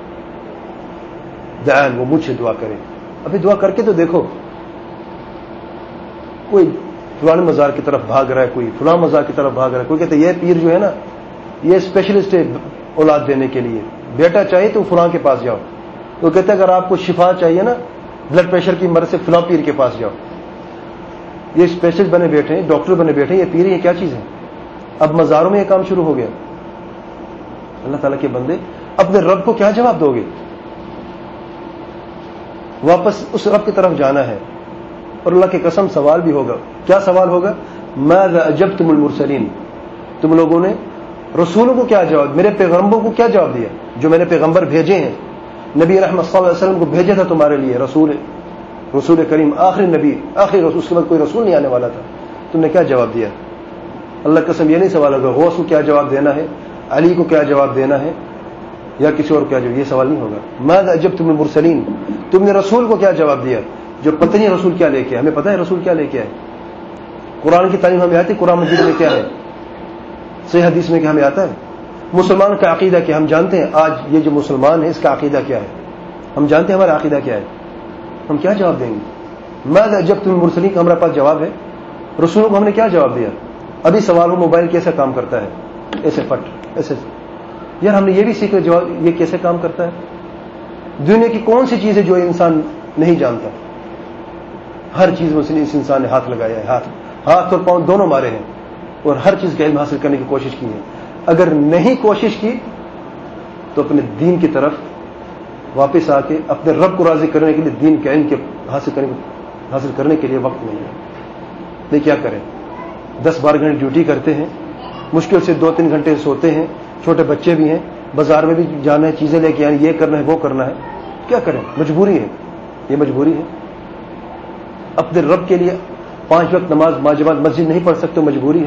دعان، وہ مجھ سے دعا کرے۔ ابھی دعا کر کے تو دیکھو، کوئی فلاں مزار کی طرف بھاگ رہا ہے، کوئی فلاں مزار کی طرف بھاگ رہا ہے، کوئی کہتے ہیں یہ پیر جو ہے نا یہ اسپیشلسٹ ہے اولاد دینے کے لیے، بیٹا چاہیے تو فلاں کے پاس جاؤ، وہ کہتے ہیں اگر آپ کو شفا چاہیے نا بلڈ پریشر کی مرض سے فلاں پیر کے پاس جاؤ۔ یہ اسپیشلسٹ بنے بیٹھے ہیں، ڈاکٹر بنے بیٹھے ہیں، یہ پیر یہ کیا چیز ہے؟ اب مزاروں میں یہ کام شروع ہو گیا۔ اللہ تعالیٰ کے بندے اپنے رب کو کیا جواب دو گے؟ واپس اس رب کی طرف جانا ہے، اور اللہ کی قسم سوال بھی ہوگا۔ کیا سوال ہوگا؟ ماذا اجبتم المرسلین، تم لوگوں نے رسولوں کو کیا جواب، میرے پیغمبروں کو کیا جواب دیا، جو میں نے پیغمبر بھیجے ہیں، نبی رحمت صلی اللہ علیہ وسلم کو بھیجا تھا تمہارے لیے، رسول رسول کریم آخری نبی، آخری رسول، اس کے بعد کوئی رسول نہیں آنے والا تھا، تم نے کیا جواب دیا؟ اللہ کی قسم یہ نہیں سوال ہوگا غوث کو کیا جواب دینا ہے، علی کو کیا جواب دینا ہے، یا کسی اور کیا جواب، یہ سوال نہیں ہوگا۔ ماذا اجبتم المرسلین، تم نے رسول کو کیا جواب دیا، جو پتہ نہیں رسول کیا لے کے، ہمیں پتہ ہے رسول کیا لے کے آئے، قرآن کی تعلیم ہمیں آتی ہے، قرآن مجید میں کیا ہے، صحیح حدیث میں کیا ہمیں آتا ہے، مسلمان کا عقیدہ کیا، ہم جانتے ہیں آج یہ جو مسلمان ہے اس کا عقیدہ کیا ہے، ہم جانتے ہیں ہمارا عقیدہ کیا ہے، ہم کیا جواب دیں گے؟ ماذا اجبتم المرسلین کا ہمارے پاس جواب ہے، رسولوں کو ہم نے کیا جواب دیا؟ ابھی سوال ہو موبائل کیسے کام کرتا ہے، ایسے پٹ ایسے، یار ہم نے یہ بھی سیکھا جواب یہ کیسے کام کرتا ہے۔ دنیا کی کون سی چیز ہے جو انسان نہیں جانتا؟ ہر چیز میں اس انسان نے ہاتھ لگایا ہے، ہاتھ ہاتھ اور پاؤں دونوں مارے ہیں، اور ہر چیز کا علم حاصل کرنے کی کوشش کی ہے۔ اگر نہیں کوشش کی تو اپنے دین کی طرف واپس آ کے اپنے رب کو راضی کرنے کے لیے دین کے علم کے حاصل کرنے حاصل کرنے کے لیے وقت نہیں ہے۔ نہیں کیا کریں، دس بارہ گھنٹے ڈیوٹی کرتے ہیں، مشکل سے دو تین گھنٹے سوتے ہیں، چھوٹے بچے بھی ہیں، بازار میں بھی جانا ہے، چیزیں لے کے آئیں، یہ کرنا ہے وہ کرنا ہے، کیا کریں، مجبوری ہے، یہ مجبوری ہے۔ اپنے رب کے لیے پانچ وقت نماز باجماعت مسجد نہیں پڑھ سکتے، مجبوری ہے۔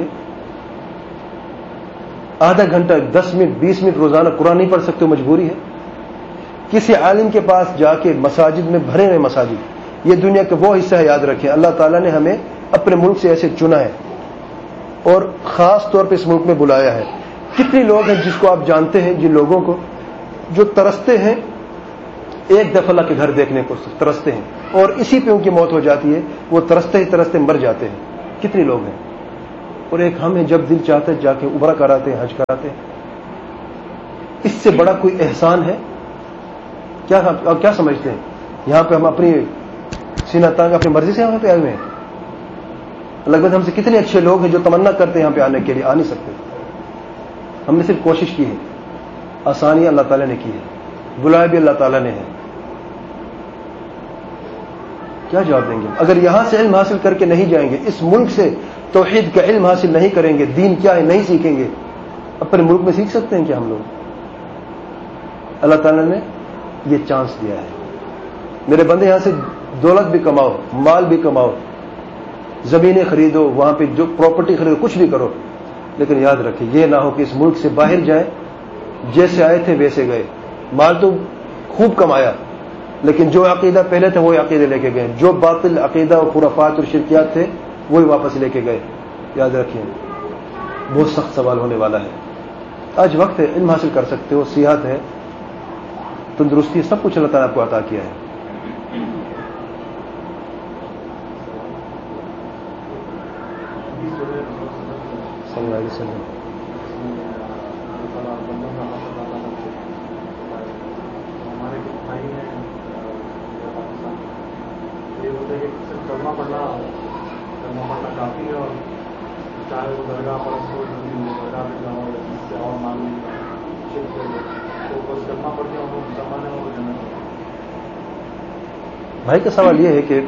آدھا گھنٹہ دس منٹ بیس منٹ روزانہ قرآن نہیں پڑھ سکتے، مجبوری ہے۔ کسی عالم کے پاس جا کے مساجد میں بھرے ہوئے مساجد، یہ دنیا کا وہ حصہ ہے، یاد رکھیں اللہ تعالیٰ نے ہمیں اپنے ملک سے ایسے چنا ہے اور خاص طور پہ اس ملک میں بلایا ہے۔ کتنے لوگ ہیں جس کو آپ جانتے ہیں، جن لوگوں کو جو ترستے ہیں ایک دفعہ اللہ کے گھر دیکھنے کو، ترستے ہیں اور اسی پہ ان کی موت ہو جاتی ہے، وہ ترستے ہی ترستے مر جاتے ہیں۔ کتنے لوگ ہیں، اور ایک ہم ہیں جب دل چاہتے جا کے عمرہ کراتے ہیں، حج کراتے ہیں. اس سے بڑا کوئی احسان ہے کیا؟ آپ کیا سمجھتے ہیں؟ یہاں پہ ہم اپنی سینہ تانگ اپنی مرضی سے یہاں پہ آئے ہوئے ہیں. لگ بھگ ہم سے کتنے اچھے لوگ ہیں جو تمنا کرتے ہیں یہاں پہ آنے کے لیے، آ نہیں سکتے. ہم نے صرف کوشش کی ہے، آسانی اللہ تعالیٰ نے کی ہے، بلایا بھی اللہ تعالیٰ نے ہے. کیا جواب دیں گے؟ اگر یہاں سے علم حاصل کر کے نہیں جائیں گے، اس ملک سے توحید کا علم حاصل نہیں کریں گے، دین کیا ہے نہیں سیکھیں گے، اپنے ملک میں سیکھ سکتے ہیں کیا ہم لوگ؟ اللہ تعالیٰ نے یہ چانس دیا ہے. میرے بندے یہاں سے دولت بھی کماؤ، مال بھی کماؤ، زمینیں خریدو، وہاں پہ جو پراپرٹی خریدو، کچھ بھی کرو، لیکن یاد رکھیں یہ نہ ہو کہ اس ملک سے باہر جائیں جیسے آئے تھے ویسے گئے. مال تو خوب کمایا، لیکن جو عقیدہ پہلے تھے وہی عقیدے لے کے گئے، جو باطل عقیدہ اور خرافات اور شرکیات تھے وہی واپس لے کے گئے. یاد رکھیں بہت سخت سوال ہونے والا ہے. آج وقت ہے، علم حاصل کر سکتے ہو، صحت ہے، تندرستی، سب کچھ اللہ تعالیٰ آپ کو عطا کیا ہے. صلی اللہ علیہ وسلم ہمارے کچھ بھائی ہیں یہ ہوتا ہے کہ صرف کلمہ پڑھنا کلمہ پڑھنا کافی ہے، اور چاہے وہ درگاہ پر اس کو درگاہ میں جاؤ اس سے اور معلوم شرک ہو تو بس کلمہ پڑھ کے وہ مسلمان ہے وہ جنت. بھائی کا سوال یہ ہے کہ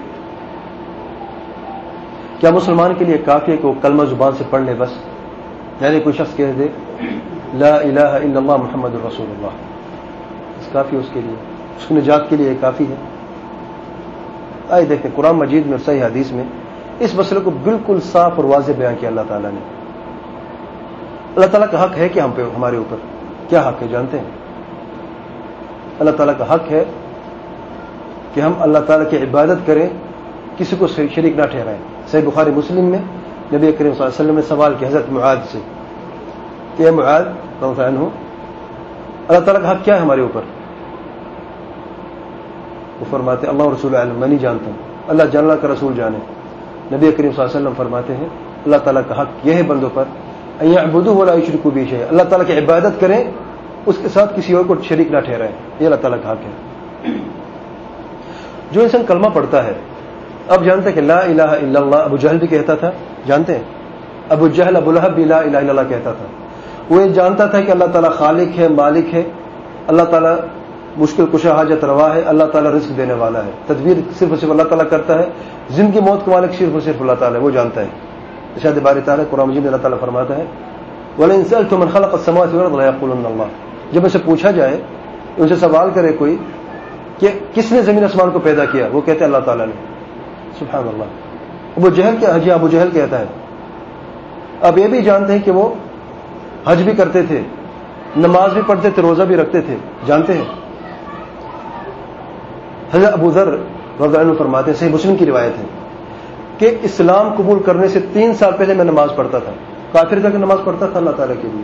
کیا مسلمان کے لیے کافی ہے کہ وہ کلمہ زبان سے پڑھ لے بس؟ یعنی کوئی شخص کہہ دے لا الہ الا اللہ محمد الرسول اللہ، اس کافی اس کے لیے، اس کی نجات کے لیے کافی ہے؟ آئے دیکھیں قرآن مجید میں اور صحیح حدیث میں اس مسئلے کو بالکل صاف اور واضح بیان کیا اللہ تعالیٰ نے. اللہ تعالیٰ کا حق ہے کہ ہم پہ ہمارے اوپر کیا حق ہے جانتے ہیں؟ اللہ تعالیٰ کا حق ہے کہ ہم اللہ تعالیٰ کی عبادت کریں، کسی کو شریک نہ ٹھہرائیں. صحیح بخاری مسلم میں نبی کریم صلی اللہ علیہ وسلم نے سوال کیا حضرت معاذ سے کہ اے معاذ رضی اللہ عنہ، اللہ تعالیٰ کا حق کیا ہے ہمارے اوپر؟ وہ فرماتے اللہ رسول علم، میں نہیں جانتا ہوں، اللہ جان، اللہ کا رسول جانے. نبی کریم صلی اللہ علیہ وسلم فرماتے ہیں اللہ تعالیٰ کا حق یہ ہے بندوں پر ان یعبدوہ ولا یشرکوا بہ شیئا، اللہ تعالیٰ کی عبادت کریں، اس کے ساتھ کسی اور کو شریک نہ ٹھہرائیں. یہ اللہ تعالیٰ کا حق ہے. جو انسان کلمہ پڑھتا ہے، اب جانتے ہیں کہ لا الہ الا اللہ ابو جہل بھی کہتا تھا، جانتے ہیں ابو جہل ابو لہب بھی لا الہ الا اللہ کہتا تھا. وہ یہ جانتا تھا کہ اللہ تعالیٰ خالق ہے، مالک ہے، اللہ تعالیٰ مشکل کشا حاجت روا ہے، اللہ تعالیٰ رزق دینے والا ہے، تدبیر صرف اور صرف اللہ تعالیٰ کرتا ہے، زندگی موت کا مالک صرف اور صرف اللہ تعالیٰ ہے، وہ جانتا ہے. ارشاد باری تعالیٰ قرآن مجید میں اللہ تعالیٰ فرماتا ہے وَلَئِن سَأَلْتُم مَّن خَلَقَ السَّمَاوَاتِ وَالْأَرْضَ لَيَقُولُنَّ اللَّهُ. جب ان سے پوچھا جائے، ان سے سوال کرے کوئی کہ کس نے زمین آسمان کو پیدا کیا، وہ کہتے ہیں اللہ تعالیٰ نے. سبحان اللہ. ابو جہل کیا حجی ابو جہل کہتا ہے. اب یہ بھی جانتے ہیں کہ وہ حج بھی کرتے تھے، نماز بھی پڑھتے تھے، روزہ بھی رکھتے تھے، جانتے ہیں. حضرت ابو ذر رضی اللہ عنہ فرماتے ہیں، صحیح مسلم کی روایت ہے کہ اسلام قبول کرنے سے تین سال پہلے میں نماز پڑھتا تھا، کافر تھا کہ نماز پڑھتا تھا اللہ تعالیٰ کے لیے،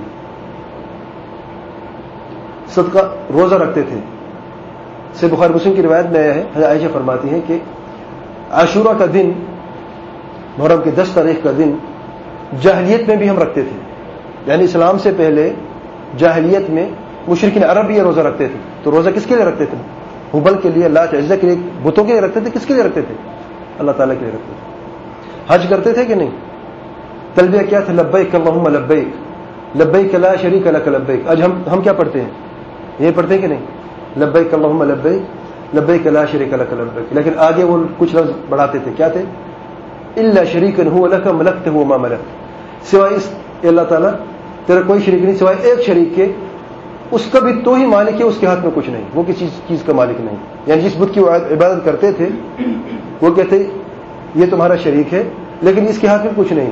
صدقہ روزہ رکھتے تھے. صحیح بخاری مسلم کی روایت میں ہے، حضرت عائشہ فرماتی ہیں کہ عاشورہ کا دن، محرم کی دس تاریخ کا دن جاہلیت میں بھی ہم رکھتے تھے. یعنی اسلام سے پہلے جاہلیت میں مشرکین عرب بھی یہ روزہ رکھتے تھے. تو روزہ کس کے لیے رکھتے تھے؟ حبل کے لیے، لات عزہ کے لیے، بتوں کے لیے رکھتے تھے. کس کے لیے رکھتے تھے؟ اللہ تعالیٰ کے لیے رکھتے تھے. حج کرتے تھے کہ نہیں؟ تلبیہ کیا تھا؟ لبیک اللہم لبیک لبیک لا شریک لک لبیک. آج ہم ہم کیا پڑھتے ہیں؟ یہ پڑھتے ہیں کہ نہیں؟ لبیک اللہم لبیک لبیک لا شریک لک لبیک. لیکن آگے وہ کچھ لفظ بڑھاتے تھے، کیا تھے؟ الا شریکا هو لک ملکته وما ملک. سوائے اس اللہ تعالیٰ تیرا کوئی شریک نہیں سوائے ایک شریک کے، اس کا بھی تو ہی مالک ہے، اس کے ہاتھ میں کچھ نہیں، وہ کسی چیز کا مالک نہیں. یعنی جس بت کی عبادت کرتے تھے وہ کہتے یہ تمہارا شریک ہے لیکن اس کے ہاتھ میں کچھ نہیں،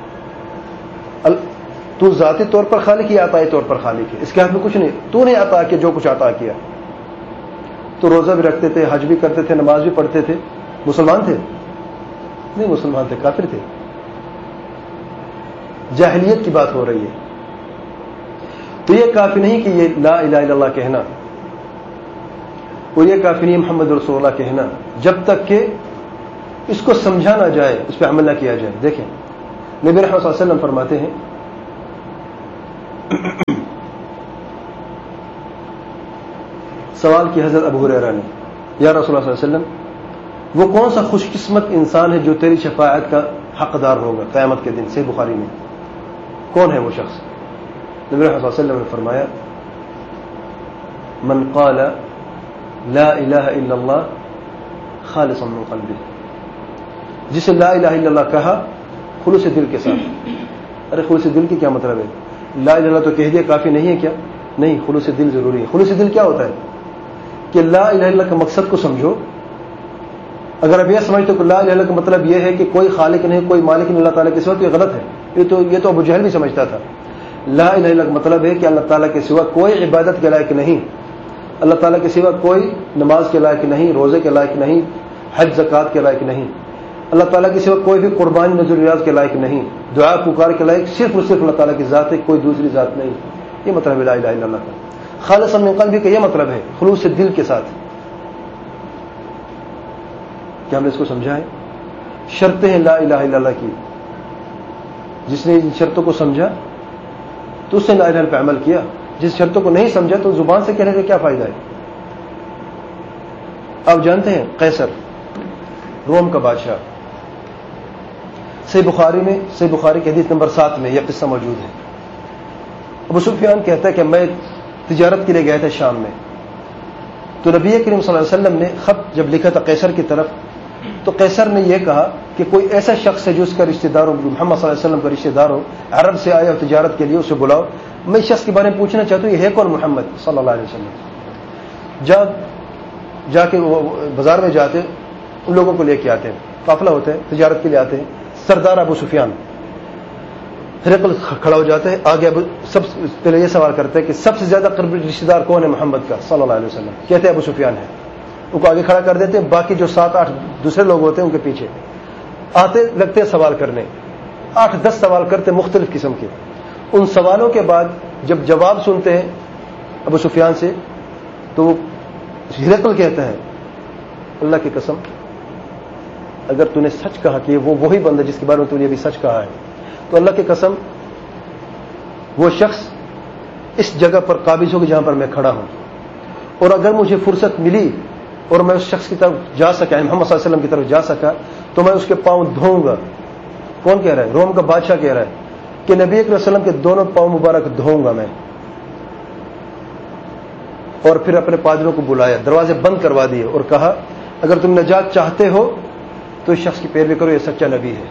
تو ذاتی طور پر خالق یا عطائی طور پر خالق ہے، اس کے ہاتھ میں کچھ نہیں، تو نے عطا کیا جو کچھ عطا کیا. تو روزہ بھی رکھتے تھے، حج بھی کرتے تھے، نماز بھی پڑھتے تھے. مسلمان تھے؟ نہیں مسلمان تھے، کافر تھے. جاہلیت کی بات ہو رہی ہے. تو یہ کافی نہیں کہ یہ لا الہ الا اللہ کہنا، اور یہ کافی نہیں محمد رسول اللہ کہنا، جب تک کہ اس کو سمجھا نہ جائے، اس پہ عمل نہ کیا جائے. دیکھیں نبی رحمت صلی اللہ علیہ وسلم فرماتے ہیں سوال کی حضرت ابو ہریرہ نے، یا رسول اللہ صلی اللہ علیہ وسلم وہ کون سا خوش قسمت انسان ہے جو تیری شفاعت کا حقدار ہوگا قیامت کے دن؟ صحیح بخاری میں کون ہے وہ شخص؟ نبی رحمت صلی اللہ علیہ وسلم نے فرمایا من قال لا الہ الا اللہ خالصا من قلبہ، جسے لا الہ الا اللہ کہا خلوص دل کے ساتھ۔ ارے خلوص دل کی کیا مطلب ہے؟ لا الہ الا اللہ تو کہہ دیا کافی نہیں ہے کیا؟ نہیں، خلوص دل ضروری ہے۔ خلوص دل کیا ہوتا ہے کہ لا الہ الا اللہ کا مقصد کو سمجھو۔ اگر اب یہ سمجھتے کہ لا الہ الا اللہ کا مطلب یہ ہے کہ کوئی خالق نہیں، کوئی مالک نہیں اللہ تعالیٰ کے سوا، تو یہ غلط ہے۔ یہ تو یہ تو ابو جہل بھی سمجھتا تھا۔ لا الہ الا اللہ کا مطلب ہے کہ اللہ تعالیٰ کے سوا کوئی عبادت کے لائق نہیں، اللہ تعالیٰ کے سوا کوئی نماز کے لائق نہیں، روزے کے لائق نہیں، حج زکوٰۃ کے لائق نہیں، اللہ تعالیٰ کے سوا کوئی بھی قربانی نذر ریاض کے لائق نہیں، دعا پکار کے لائق صرف اور صرف اللہ تعالیٰ کی ذات ہے، کوئی دوسری ذات نہیں۔ یہ مطلب ہے لا الہ الا اللہ کا۔ خالصا من قلبہ کا یہ مطلب ہے خلوص دل کے ساتھ۔ کیا ہم نے اس کو سمجھا ہے؟ شرطیں ہیں لا الہ الا اللہ کی، جس نے ان شرطوں کو سمجھا تو اس نے لا الہ الا اللہ پہ عمل کیا، جس شرطوں کو نہیں سمجھا تو زبان سے کہنے کا کیا فائدہ ہے؟ آپ جانتے ہیں قیصر روم کا بادشاہ، صحیح بخاری میں صحیح بخاری کی حدیث نمبر سات میں یہ قصہ موجود ہے۔ ابو سفیان کہتا ہے کہ میں تجارت کے لیے گیا تھا شام میں، تو نبی کریم صلی اللہ علیہ وسلم نے خط جب لکھا تھا قیصر کی طرف، تو قیصر نے یہ کہا کہ کوئی ایسا شخص ہے جو اس کا رشتہ دار ہو، محمد صلی اللہ علیہ وسلم کا رشتہ دار ہو، عرب سے آیا ہو تجارت کے لیے، اسے بلاؤ، میں اس شخص کے بارے میں پوچھنا چاہتا ہوں یہ ہے کون محمد صلی اللہ علیہ وسلم۔ جا جا کے وہ بازار میں جاتے ان لوگوں کو لے کے آتے ہیں، قافلہ ہوتا ہے تجارت کے لیے آتے ہیں، سردار ابو سفیان ہرقل کھڑا ہو جاتا ہے آگے، ابو سب پہلے یہ سوال کرتا ہے کہ سب سے زیادہ قریبی رشتہ دار کون ہے محمد کا صلی اللہ علیہ وسلم؟ کہتے ہیں ابو سفیان ہے، ان کو آگے کھڑا کر دیتے ہیں، باقی جو سات آٹھ دوسرے لوگ ہوتے ہیں ان کے پیچھے آتے لگتے ہیں سوال کرنے، آٹھ دس سوال کرتے مختلف قسم کے۔ ان سوالوں کے بعد جب جواب سنتے ہیں ابو سفیان سے تو وہ ہرقل کہتا ہے اللہ کی قسم اگر تو نے سچ کہا کہ وہ وہی بندہ جس کے بارے میں تو نے ابھی سچ کہا ہے، تو اللہ کی قسم وہ شخص اس جگہ پر قابض ہوگا جہاں پر میں کھڑا ہوں، اور اگر مجھے فرصت ملی اور میں اس شخص کی طرف جا سکا، محمد صلی اللہ علیہ وسلم کی طرف جا سکا، تو میں اس کے پاؤں دھوؤں گا۔ کون کہہ رہا ہے؟ روم کا بادشاہ کہہ رہا ہے کہ نبی اکرم صلی اللہ علیہ وسلم کے دونوں پاؤں مبارک دھوؤں گا میں، اور پھر اپنے پادریوں کو بلایا، دروازے بند کروا دیے اور کہا اگر تم نجات چاہتے ہو تو اس شخص کی پیروی کرو، یہ سچا نبی ہے۔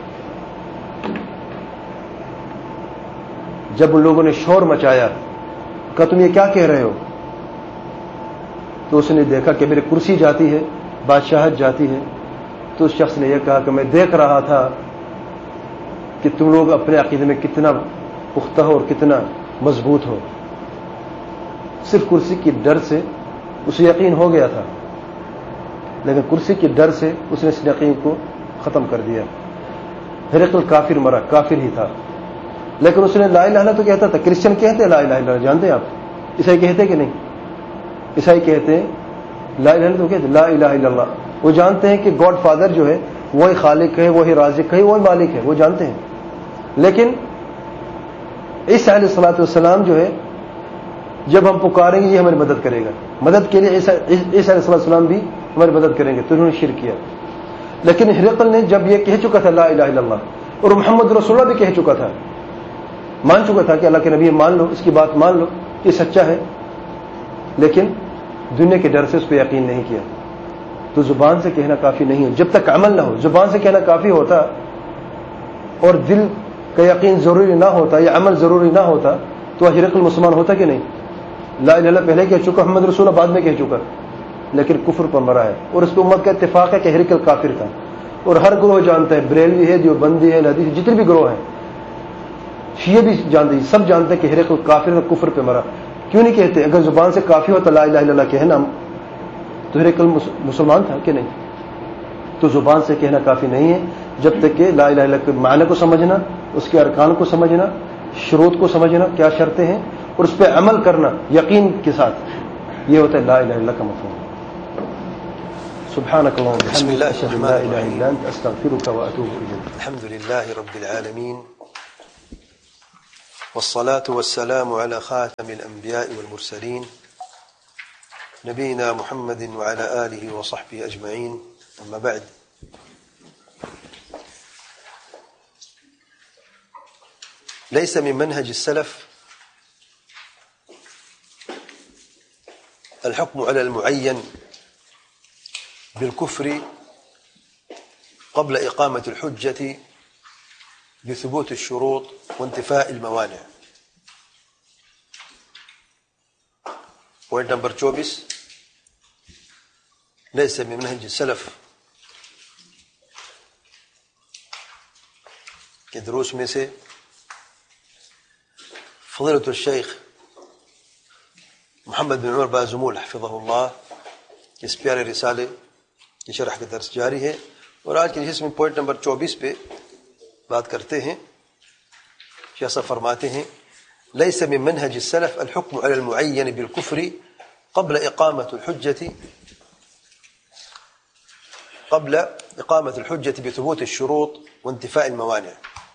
جب ان لوگوں نے شور مچایا کہا تم یہ کیا کہہ رہے ہو، تو اس نے دیکھا کہ میری کرسی جاتی ہے، بادشاہت جاتی ہے، تو اس شخص نے یہ کہا کہ میں دیکھ رہا تھا کہ تم لوگ اپنے عقیدے میں کتنا پختہ ہو اور کتنا مضبوط ہو، صرف کرسی کی ڈر سے اسے یقین ہو گیا تھا، لیکن کرسی کی ڈر سے اس نے اس یقین کو ختم کر دیا۔ ہرقل کافر مرا، کافر ہی تھا، لیکن اس نے لا الہ الا اللہ تو کہتا تھا۔ کرسچن کہتے ہیں لا الہ الا اللہ، جانتے ہیں آپ؟ عیسائی کہتے ہیں کہ نہیں؟ عیسائی کہتے ہیں لا الہ الا اللہ تو کہتے ہیں لا الہ الا اللہ، وہ جانتے ہیں کہ گاڈ فادر جو ہے وہی خالق ہے، وہی رازق ہے، وہی مالک ہے، وہ جانتے ہیں، لیکن عیسیٰ علیہ الصلوۃ والسلام جو ہے جب ہم پکاریں گے یہ ہماری مدد کرے گا، مدد کے لیے عیسیٰ علیہ السلام بھی ہماری مدد کریں گے، تو انہوں نے شرک کیا۔ لیکن ہرقل نے جب یہ کہہ چکا تھا لا الہ الا اللہ، اور محمد رسول اللہ بھی کہہ چکا تھا، مان چکا تھا کہ اللہ کے نبی مان لو، اس کی بات مان لو یہ سچا ہے، لیکن دنیا کے ڈر سے اس پہ یقین نہیں کیا، تو زبان سے کہنا کافی نہیں ہے جب تک عمل نہ ہو۔ زبان سے کہنا کافی ہوتا اور دل کا یقین ضروری نہ ہوتا یا عمل ضروری نہ ہوتا تو ہرقل مسلمان ہوتا کہ نہیں؟ لا الہ الا اللہ پہلے کہہ چکا، محمد رسول اللہ بعد میں کہہ چکا، لیکن کفر پر مرا ہے، اور اس پہ امت کا اتفاق ہے کہ ہرقل کافر تھا، اور ہر گروہ جانتا ہے، بریلوی ہے، دیوبندی ہے، حدیث جتنے بھی گروہ ہیں، شیعہ بھی جانتے ہیں، سب جانتے ہیں کہ ہرقل کافر اور کفر پہ مرا۔ کیوں نہیں کہتے؟ اگر زبان سے کافی ہوتا لا الہ الا اللہ کہنا تو ہرقل مسلمان تھا کہ نہیں؟ تو زبان سے کہنا کافی نہیں ہے جب تک کہ لا الہ الا اللہ کے معنی کو سمجھنا، اس کے ارکان کو سمجھنا، شروط کو سمجھنا کیا شرطیں ہیں، اور اس پہ عمل کرنا یقین کے ساتھ، یہ ہوتا ہے لا الہ الا اللہ کا مفہوم۔ سبحانك اللهم وبحمدك اشهد ان لا اله الا انت استغفرك واتوب اليك۔ الحمد لله رب العالمين والصلاة والسلام على خاتم الأنبياء والمرسلين نبينا محمد وعلى آله وصحبه أجمعين. أما بعد، ليس من منهج السلف الحكم على المعين بالكفر قبل إقامة الحجة بثبوت الشروط وانتفاء الموانع. پوائنٹ نمبر چوبیس، ليس من منهج السلف کے دروس میں سے فضیلۃ الشیخ محمد بن عمر بازمول حفظہ اللہ کے اس پیارے رسالے کی شرح کا درس جاری ہے، اور آج کے نشست میں پوائنٹ نمبر چوبیس پہ بات کرتے ہیں. شیخ صاحب فرماتے ہیں ليس من منهج السلف الحكم على المعين بالكفر قبل إقامة الحجة قبل إقامة الحجة بثبوت الشروط وانتفاء الموانع.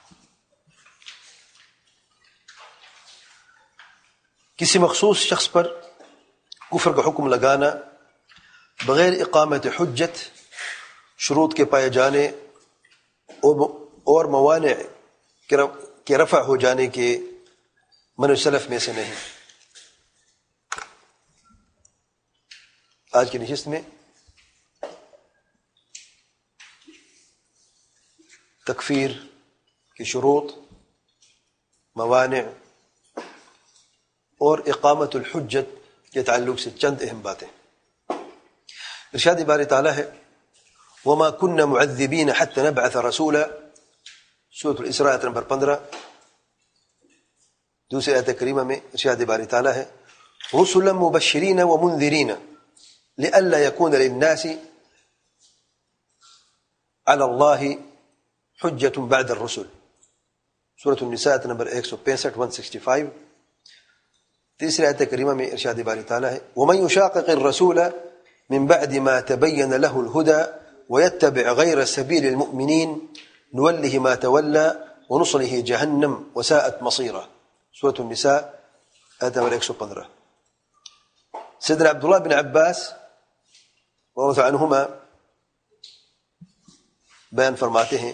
کسی مخصوص شخص پر کفر کا حکم لگانا بغیر اقامت حجت، شروط کے پائے جانے اور موانع کے رفع ہو جانے کے من سلف میں سے نہیں. آج کی نشست میں تکفیر کی شروط، موانع اور اقامت الحجت کے تعلق سے چند اہم باتیں. ارشاد باری تعالیٰ ہے وَمَا كُنَّا مُعَذِّبِينَ حَتَّى نَبْعَثَ رَسُولًا، سورۃ الاسراء آیت نمبر پندرہ. دوسری آیت کریمہ میں ارشاد باری تعالیٰ ہے رُسُلًا مُبَشِّرِينَ وَمُنذِرِينَ لِئَلَّا يَكُونَ لِلنَّاسِ عَلَى اللَّهِ حُجَّةٌ بَعْدَ الرُّسُلِ، سورۃ النساء آیت نمبر ایک سو پینسٹھ ایک سو پچاس. تیسری آیت کریمہ میں ارشاد باری تعالیٰ ہے وَمَن يُشَاقِقِ الرَّسُولَ مِن بَعْدِ مَا تَبَيَّنَ لَهُ الْهُدَى وَيَتَّبِعْ غَيْرَ سَبِيلِ الْمُؤْمِنِينَ نُوَلِّهِ مَا تَوَلَّى وَنُصْلِهِ جَهَنَّمَ وَسَاءَتْ مَصِيرًا، سورۃ النساء آیت نمبر ایک سو پندرہ. سیدنا عبداللہ بن عباس رضی اللہ عنہما بیان فرماتے ہیں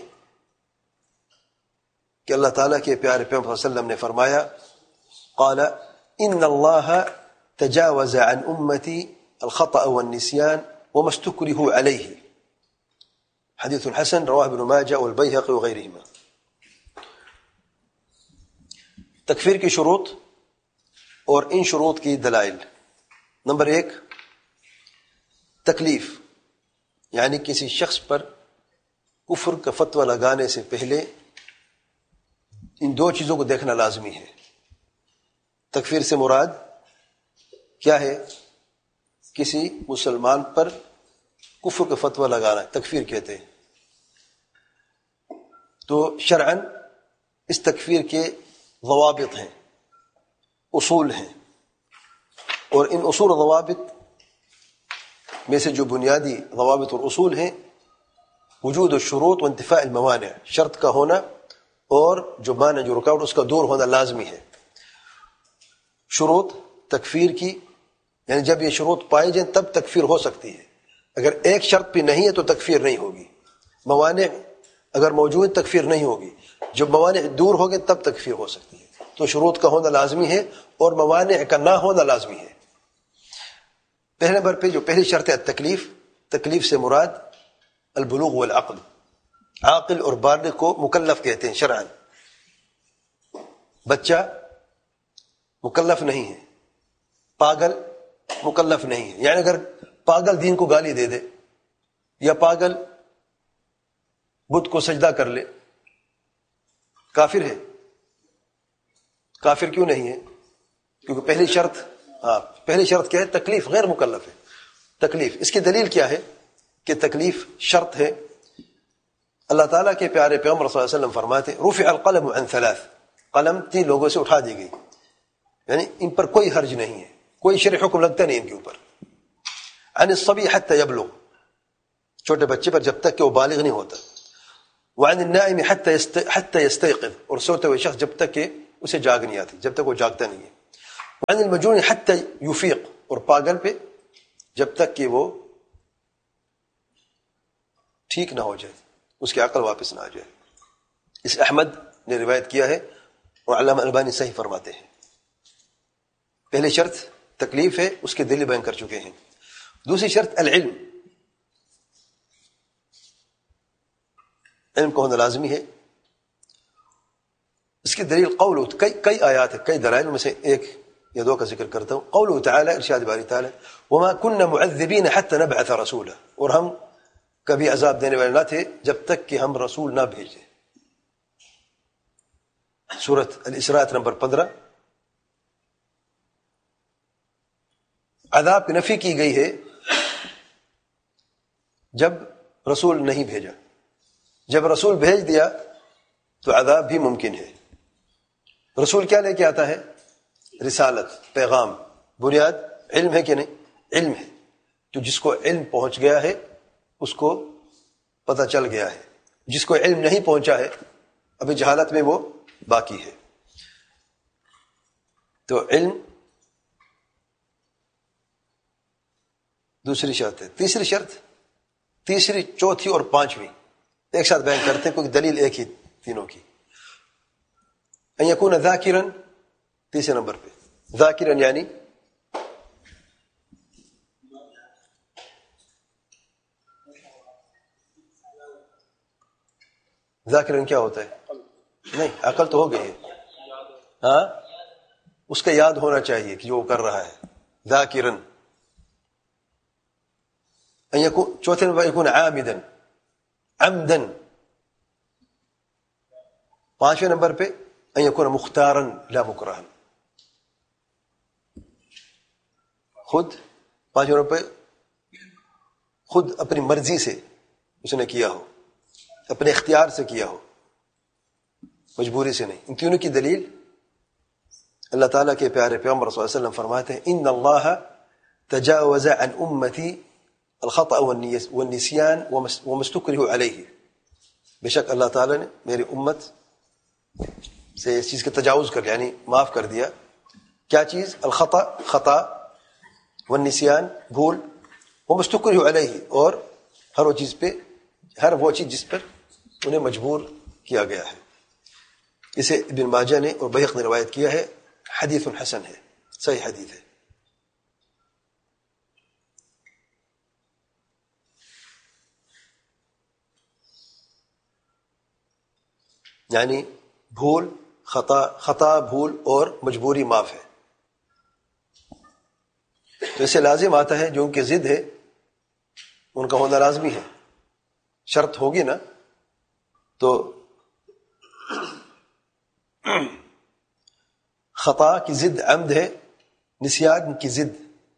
کہ اللہ تعالیٰ کے پیارے پیغمبر صلی اللہ علیہ وسلم نے فرمایا قال ان اللہ تجاوز عن امتی الخطأ والنسیان وما استکرہوا علیہ، حدیث حسن رواہ ابن ماجہ والبیہقی وغیرہما. تکفیر کی شروط اور ان شروط کی دلائل. نمبر ایک، تکلیف، یعنی کسی شخص پر کفر کا فتویٰ لگانے سے پہلے ان دو چیزوں کو دیکھنا لازمی ہے. تکفیر سے مراد کیا ہے؟ کسی مسلمان پر کفر کا فتویٰ لگانا تکفیر کہتے ہیں. تو شرعاً اس تکفیر کے ضوابط ہیں، اصول ہیں، اور ان اصول و ضوابط میں سے جو بنیادی ضوابط اور اصول ہیں وجود الشروط و انتفاء الموانع، شرط کا ہونا اور جو مانع جو رکاوٹ اس کا دور ہونا لازمی ہے. شروط تکفیر کی، یعنی جب یہ شروط پائے جائیں تب تکفیر ہو سکتی ہے. اگر ایک شرط بھی نہیں ہے تو تکفیر نہیں ہوگی. موانع اگر موجود تکفیر نہیں ہوگی، جب موانع دور ہو گئے تب تکفیر ہو سکتی ہے. تو شروط کا ہونا لازمی ہے اور موانع کا نہ ہونا لازمی ہے. پہلے نمبر پہ جو پہلی شرط ہے تکلیف، تکلیف سے مراد البلوغ والعقل، عاقل اور بالغ کو مکلف کہتے ہیں شرعاً. بچہ مکلف نہیں ہے، پاگل مکلف نہیں ہے. یعنی اگر پاگل دین کو گالی دے دے یا پاگل بت کو سجدہ کر لے، کافر ہے. کافر کیوں نہیں ہے؟ کیونکہ پہلی شرط ہاں پہلی شرط کیا ہے؟ تکلیف، غیر مکلف ہے. تکلیف، اس کی دلیل کیا ہے کہ تکلیف شرط ہے؟ اللہ تعالیٰ کے پیارے پیغمبر صلی اللہ علیہ وسلم فرماتے رفع القلم عن ثلاث، قلم تین لوگوں سے اٹھا دی گئی، یعنی ان پر کوئی حرج نہیں ہے، کوئی شرعی حکم لگتا نہیں ان کے اوپر. عن الصبی حتی یبلغ، چھوٹے بچے پر جب تک کہ وہ بالغ نہیں ہوتا. وعن النائم حتی یستيقظ، اور سوتے ہوئے شخص جب تک کہ اسے جاگ نہیں آتی جب تک وہ جاگتا نہیں ہے. وعن المجنون حتى يفيق, اور پاگل پہ جب تک کہ وہ ٹھیک نہ ہو جائے, اس کی عقل واپس نہ آ جائے. اس احمد نے روایت کیا ہے اور علامہ البانی صحیح فرماتے ہیں. پہلی شرط تکلیف ہے, اس کے دلیل بیان کر چکے ہیں. دوسری شرط العلم, علم کو ہونا لازمی ہے. اس کی دلیل قول, کئی کئی آیات ہے, کئی دلائل میں سے ایک یا دو کا ذکر کرتا ہوں. قوله تعالی, ارشاد باری تعالی, وما كنا معذبين حتى نبعث رسولا, اور ہم کبھی عذاب دینے والے نہ تھے جب تک کہ ہم رسول نہ بھیجے. سورۃ الاسراء نمبر پندرہ. عذاب کی نفی کی گئی ہے جب رسول نہیں بھیجا. جب رسول بھیج دیا تو عذاب بھی ممکن ہے. رسول کیا لے کے آتا ہے؟ رسالت, پیغام. بنیاد علم ہے کہ نہیں؟ علم ہے. تو جس کو علم پہنچ گیا ہے اس کو پتہ چل گیا ہے. جس کو علم نہیں پہنچا ہے ابھی جہالت میں وہ باقی ہے. تو علم دوسری شرط ہے. تیسری شرط, تیسری, چوتھی اور پانچویں ایک ساتھ بیان کرتے ہیں کیونکہ دلیل ایک ہی تینوں کی. ان یکون ذاکرا, تیسرے نمبر پہ ذاکرا یعنی ذاکرا کیا ہوتا ہے؟ نہیں, عقل تو ہو گئی ہے, ہاں, اس کا یاد ہونا چاہیے کہ جو وہ کر رہا ہے. ذاکرا. ان یکون, چوتھے نمبر یکون عامدا, عمدا. پانچویں نمبر پہ ان یکون مختارا لا مکرہا, خود پانچویں نمبر پہ خود اپنی مرضی سے اس نے کیا ہو, اپنے اختیار سے کیا ہو, مجبوری سے نہیں. ان تینوں کی دلیل اللہ تعالیٰ کے پیارے پیغمبر صلی اللہ علیہ وسلم فرماتے ہیں ان اللہ تجاوز عن امتی الخطأ والنسیان وما استکرہوا علیہ, بے شک اللہ تعالیٰ نے میری امت سے اس چیز کا تجاوز کر, یعنی معاف کر دیا. کیا چیز؟ الخطأ, خطا, والنسیان, بھول, وما استکرہوا علیہ, اور ہر وہ چیز پہ, ہر وہ چیز جس پر انہیں مجبور کیا گیا ہے. اسے ابن ماجہ نے اور بیہقی نے روایت کیا ہے. حدیث حسن ہے, صحیح حدیث ہے. یعنی بھول, خطا, خطا, بھول اور مجبوری معاف ہے. تو اسے لازم آتا ہے جو ان کی ضد ہے ان کا ہونا لازمی ہے. شرط ہوگی نا تو خطا کی ضد عمد ہے, نسیان کی ضد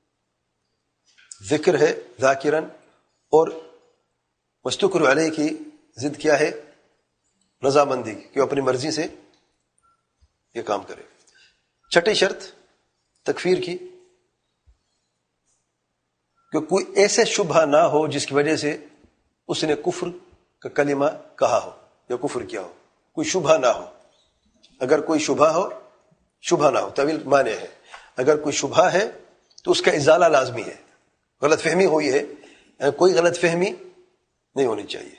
ذکر ہے ذاکرن, اور مستکر علیہ کی ضد کیا ہے؟ رضامندی, کہ وہ اپنی مرضی سے یہ کام کرے. چھٹی شرط تکفیر کی, کہ کوئی ایسے شبہ نہ ہو جس کی وجہ سے اس نے کفر کا کلمہ کہا ہو یا کفر کیا ہو. کوئی شبہ نہ ہو. اگر کوئی شبہ ہو, شبہ نہ ہو, طویل معنی ہے. اگر کوئی شبہ ہے تو اس کا ازالہ لازمی ہے. غلط فہمی ہوئی ہے, کوئی غلط فہمی نہیں ہونی چاہیے.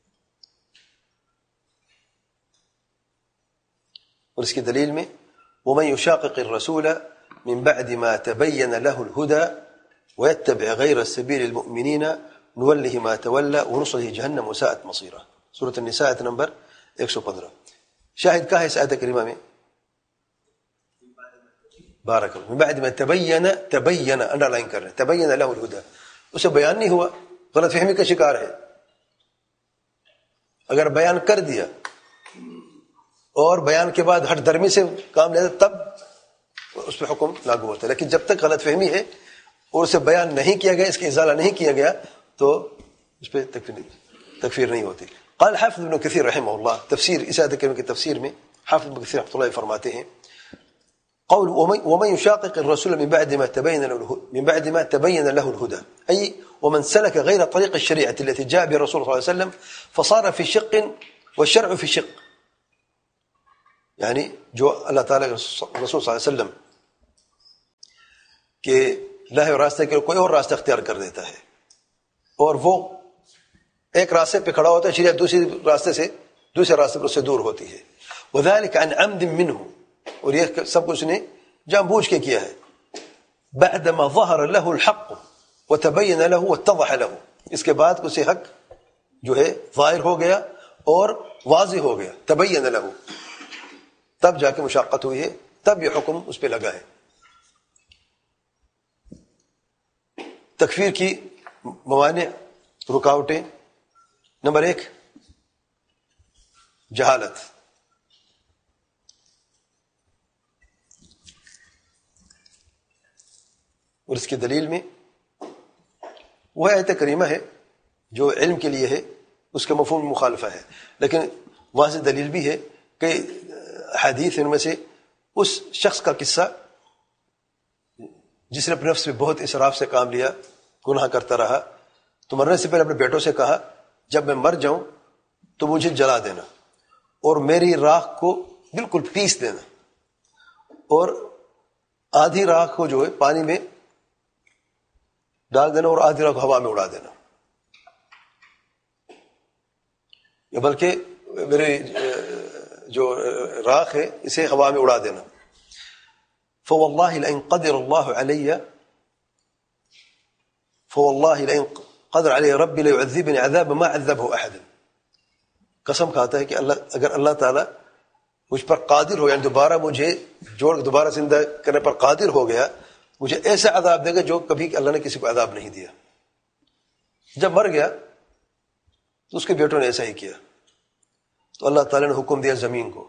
اور اس کی دلیل میں وَمَن يُشَاقِقِ الرَّسُولَ مِن بَعْدِ مَا تَبَيَّنَ لَهُ الْهُدَى وَيَتَّبِعْ غَيْرَ السَّبِيلِ الْمُؤْمِنِينَ نُوَلِّهِ مَا تَوَلَّى وَنُصْلِهِ جَهَنَّمَ وَسَاءَتْ مَصِيرًا. سورۃ النساء نمبر ایک سو پندرہ. شاہد کہا ہے اس آیت کریمہ میں؟ بارک اللہ. من بعد ما تبین, تبین انڈر لائن کر رہے ہیں, تبین له الهدى, اسے بیان نہیں ہوا, غلط فہمی کا شکار ہے. اگر بیان کر دیا اور بیان کے بعد ہٹ درمی سے کام لیتا تب اس پہ حکم لاگو ہوتا ہے. لیکن جب تک غلط فہمی ہے اور اسے بیان نہیں کیا گیا, اس کا ازالہ نہیں کیا گیا, تو اس پہ تکفیر نہیں ہوتی. قال حافظ ابن کثیر رحمہ اللہ, تفسیر اس آیت کریمہ کی تفسیر میں حافظ ابن کثیر رحمۃ اللہ فرماتے ہیں قول ومن يشاقق الرسول من بعد ما تبين له من بعد ما تبين له الهدى أي ومن سلك غير طريق الشريعة التي جاء بها الرسول صلى الله عليه وسلم فصار في شق والشرع في شق. یعنی جو اللہ تعالیٰ کے رسول صلی اللہ علیہ وسلم کے لائے ہوئے راستے کے کوئی اور راستہ اختیار کر دیتا ہے اور وہ ایک راستے پہ کھڑا ہوتا ہے، شریعت دوسری راستے سے دوسرے راستے پر اس سے دور ہوتی ہے. وذلك عن عمد منه، اور یہ سب کچھ نے جان بوجھ کے کیا ہے. بعدما ظهر له الحق وتبين له واتضح له، اس کے بعد اسے حق جو ہے ظاہر ہو گیا اور واضح ہو گیا. تبین له، تب جا کے مشقت ہوئی ہے، تب یہ حکم اس پہ لگا ہے. تکفیر کی موانع، رکاوٹیں. نمبر ایک، جہالت. اور اس کی دلیل میں وہ آیت کریمہ ہے جو علم کے لیے ہے، اس کا مفہوم مخالفہ ہے، لیکن وہاں سے دلیل بھی ہے کہ حدیث ان میں سے اس شخص کا قصہ جس نے اپنے نفس میں بہت اسراف سے کام لیا، گناہ کرتا رہا، تو مرنے سے پہلے اپنے بیٹوں سے کہا جب میں مر جاؤں تو مجھے جلا دینا اور میری راکھ کو بالکل پیس دینا اور آدھی راکھ کو جو ہے پانی میں ڈال دینا اور آدھی راکھ کو ہوا میں اڑا دینا، یا بلکہ میرے جو راکھ ہے اسے ہوا میں اڑا دینا. فواللہ لئن قدر اللہ علی فواللہ لئن قدر علی ربی لیعذبنی عذاب ما عذبہ احد. قسم کھاتا ہے کہ اللہ اگر اللہ تعالیٰ مجھ پر قادر ہو، یعنی دوبارہ مجھے جوڑ دوبارہ زندہ کرنے پر قادر ہو گیا، مجھے ایسا عذاب دے گا جو کبھی اللہ نے کسی کو عذاب نہیں دیا. جب مر گیا تو اس کے بیٹوں نے ایسا ہی کیا، تو اللہ تعالیٰ نے حکم دیا زمین کو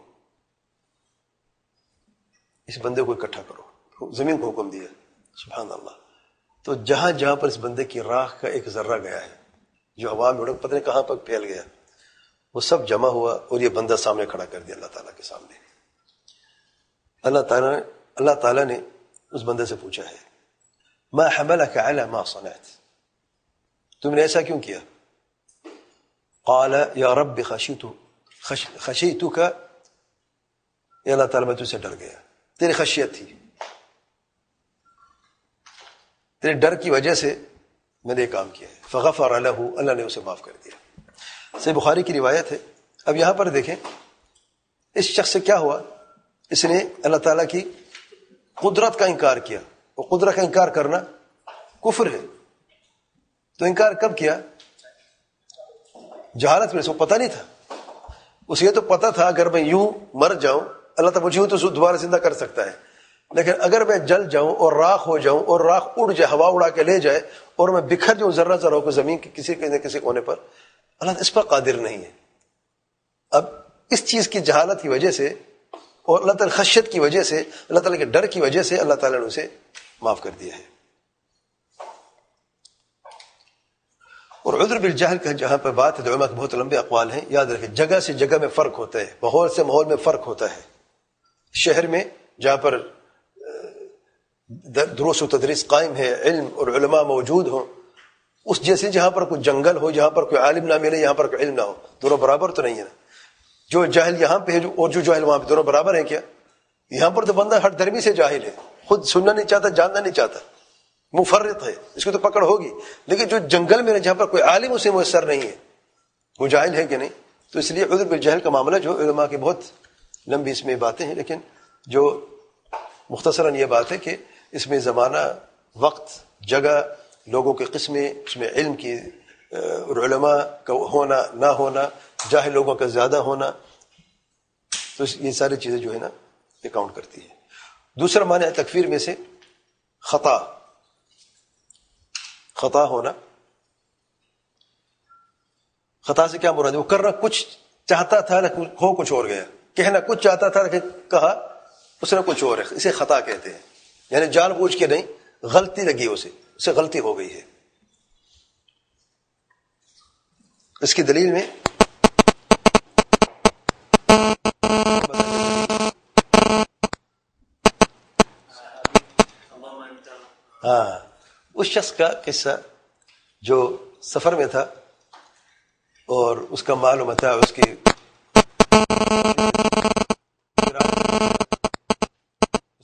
اس بندے کو اکٹھا کرو، زمین کو حکم دیا. سبحان اللہ. تو جہاں جہاں پر اس بندے کی راکھ کا ایک ذرہ گیا ہے جو ہوا میں اڑ پتہ نہیں کہاں پر پھیل گیا، وہ سب جمع ہوا اور یہ بندہ سامنے کھڑا کر دیا اللہ تعالیٰ کے سامنے. اللہ تعالیٰ نے اللہ تعالیٰ نے اس بندے سے پوچھا ہے ما حملك على ما صنعت، تم نے ایسا کیوں کیا؟ قال یا رب خشیت خشیتک، یا اللہ تعالیٰ میں تجھ سے ڈر گیا، تیری خشیت تھی، تیرے ڈر کی وجہ سے میں نے یہ کام کیا ہے. فغفر له، اللہ نے اسے معاف کر دیا. صحیح بخاری کی روایت ہے. اب یہاں پر دیکھیں اس شخص سے کیا ہوا، اس نے اللہ تعالیٰ کی قدرت کا انکار کیا، اور قدرت کا انکار کرنا کفر ہے. تو انکار کب کیا؟ جہالت میں، اس کو پتہ نہیں تھا. اسے یہ تو پتہ تھا اگر میں یوں مر جاؤں اللہ تعالیٰ مجھے یوں تو دوبارہ زندہ کر سکتا ہے، لیکن اگر میں جل جاؤں اور راکھ ہو جاؤں اور راکھ اڑ جائے، ہوا اڑا کے لے جائے اور میں بکھر جاؤں ذرہ ذرہ ہو کے زمین کے کسی نہ کسی کونے پر، اللہ اس پر قادر نہیں ہے. اب اس چیز کی جہالت کی وجہ سے اور اللہ تعالیٰ خشیت کی وجہ سے، اللہ تعالیٰ کے ڈر کی وجہ سے اللہ تعالیٰ نے اسے معاف کر دیا ہے. اور عذر بالجہل کا جہاں پر بات ہے، علماء کے بہت لمبے اقوال ہیں. یاد رکھیں جگہ سے جگہ میں فرق ہوتا ہے، ماحول سے ماحول میں فرق ہوتا ہے. شہر میں جہاں پر دروس و تدریس قائم ہے، علم اور علماء موجود ہوں، اس جیسے جہاں پر کوئی جنگل ہو، جہاں پر کوئی عالم نہ ملے، یہاں پر کوئی علم نہ ہو، دونوں برابر تو نہیں ہے نا. جو جاہل یہاں پہ ہے اور جو جاہل وہاں پہ، دونوں برابر ہیں کیا؟ یہاں پر تو بندہ ہر درمی سے جاہل ہے، خود سننا نہیں چاہتا، جاننا نہیں چاہتا، مفرط ہے، اس کی تو پکڑ ہوگی. لیکن جو جنگل میں جہاں پر کوئی عالم اسے میسر نہیں ہے، وہ جاہل ہے کہ نہیں. تو اس لیے عذر بالجہل کا معاملہ جو علماء کی بہت لمبی اس میں باتیں ہیں، لیکن جو مختصراً یہ بات ہے کہ اس میں زمانہ، وقت، جگہ، لوگوں کے قسمیں، اس میں علم کی اور علماء کا ہونا نہ ہونا، جاہل لوگوں کا زیادہ ہونا، تو یہ ساری چیزیں جو ہے نا یہ کاؤنٹ کرتی ہے. دوسرا معنی تکفیر میں سے خطا، خطا ہونا. خطا سے کیا مراد ہے؟ وہ کرنا کچھ چاہتا تھا لیکن ہو کچھ اور گیا، کہنا کچھ چاہتا تھا لیکن کہا اس نے کچھ اور ہے، اسے خطا کہتے ہیں. یعنی جان بوجھ کے نہیں، غلطی لگی اسے، اسے غلطی ہو گئی ہے. اس کی دلیل میں ہاں اس شخص کا قصہ جو سفر میں تھا اور اس کا مال و متاع اس کی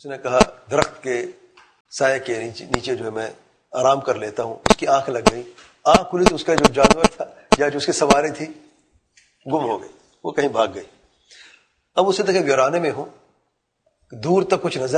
اس نے کہا درخت کے سائے کے نیچے نیچے جو ہے میں آرام کر لیتا ہوں. اس کی آنکھ لگ گئی. آنکھ کھلی تو اس کا جو جانور تھا یا جو اس کی سواری تھی گم ہو گئی, وہ کہیں بھاگ گئی. اب اسے دیکھا ویرانے میں ہوں, دور تک کچھ نظر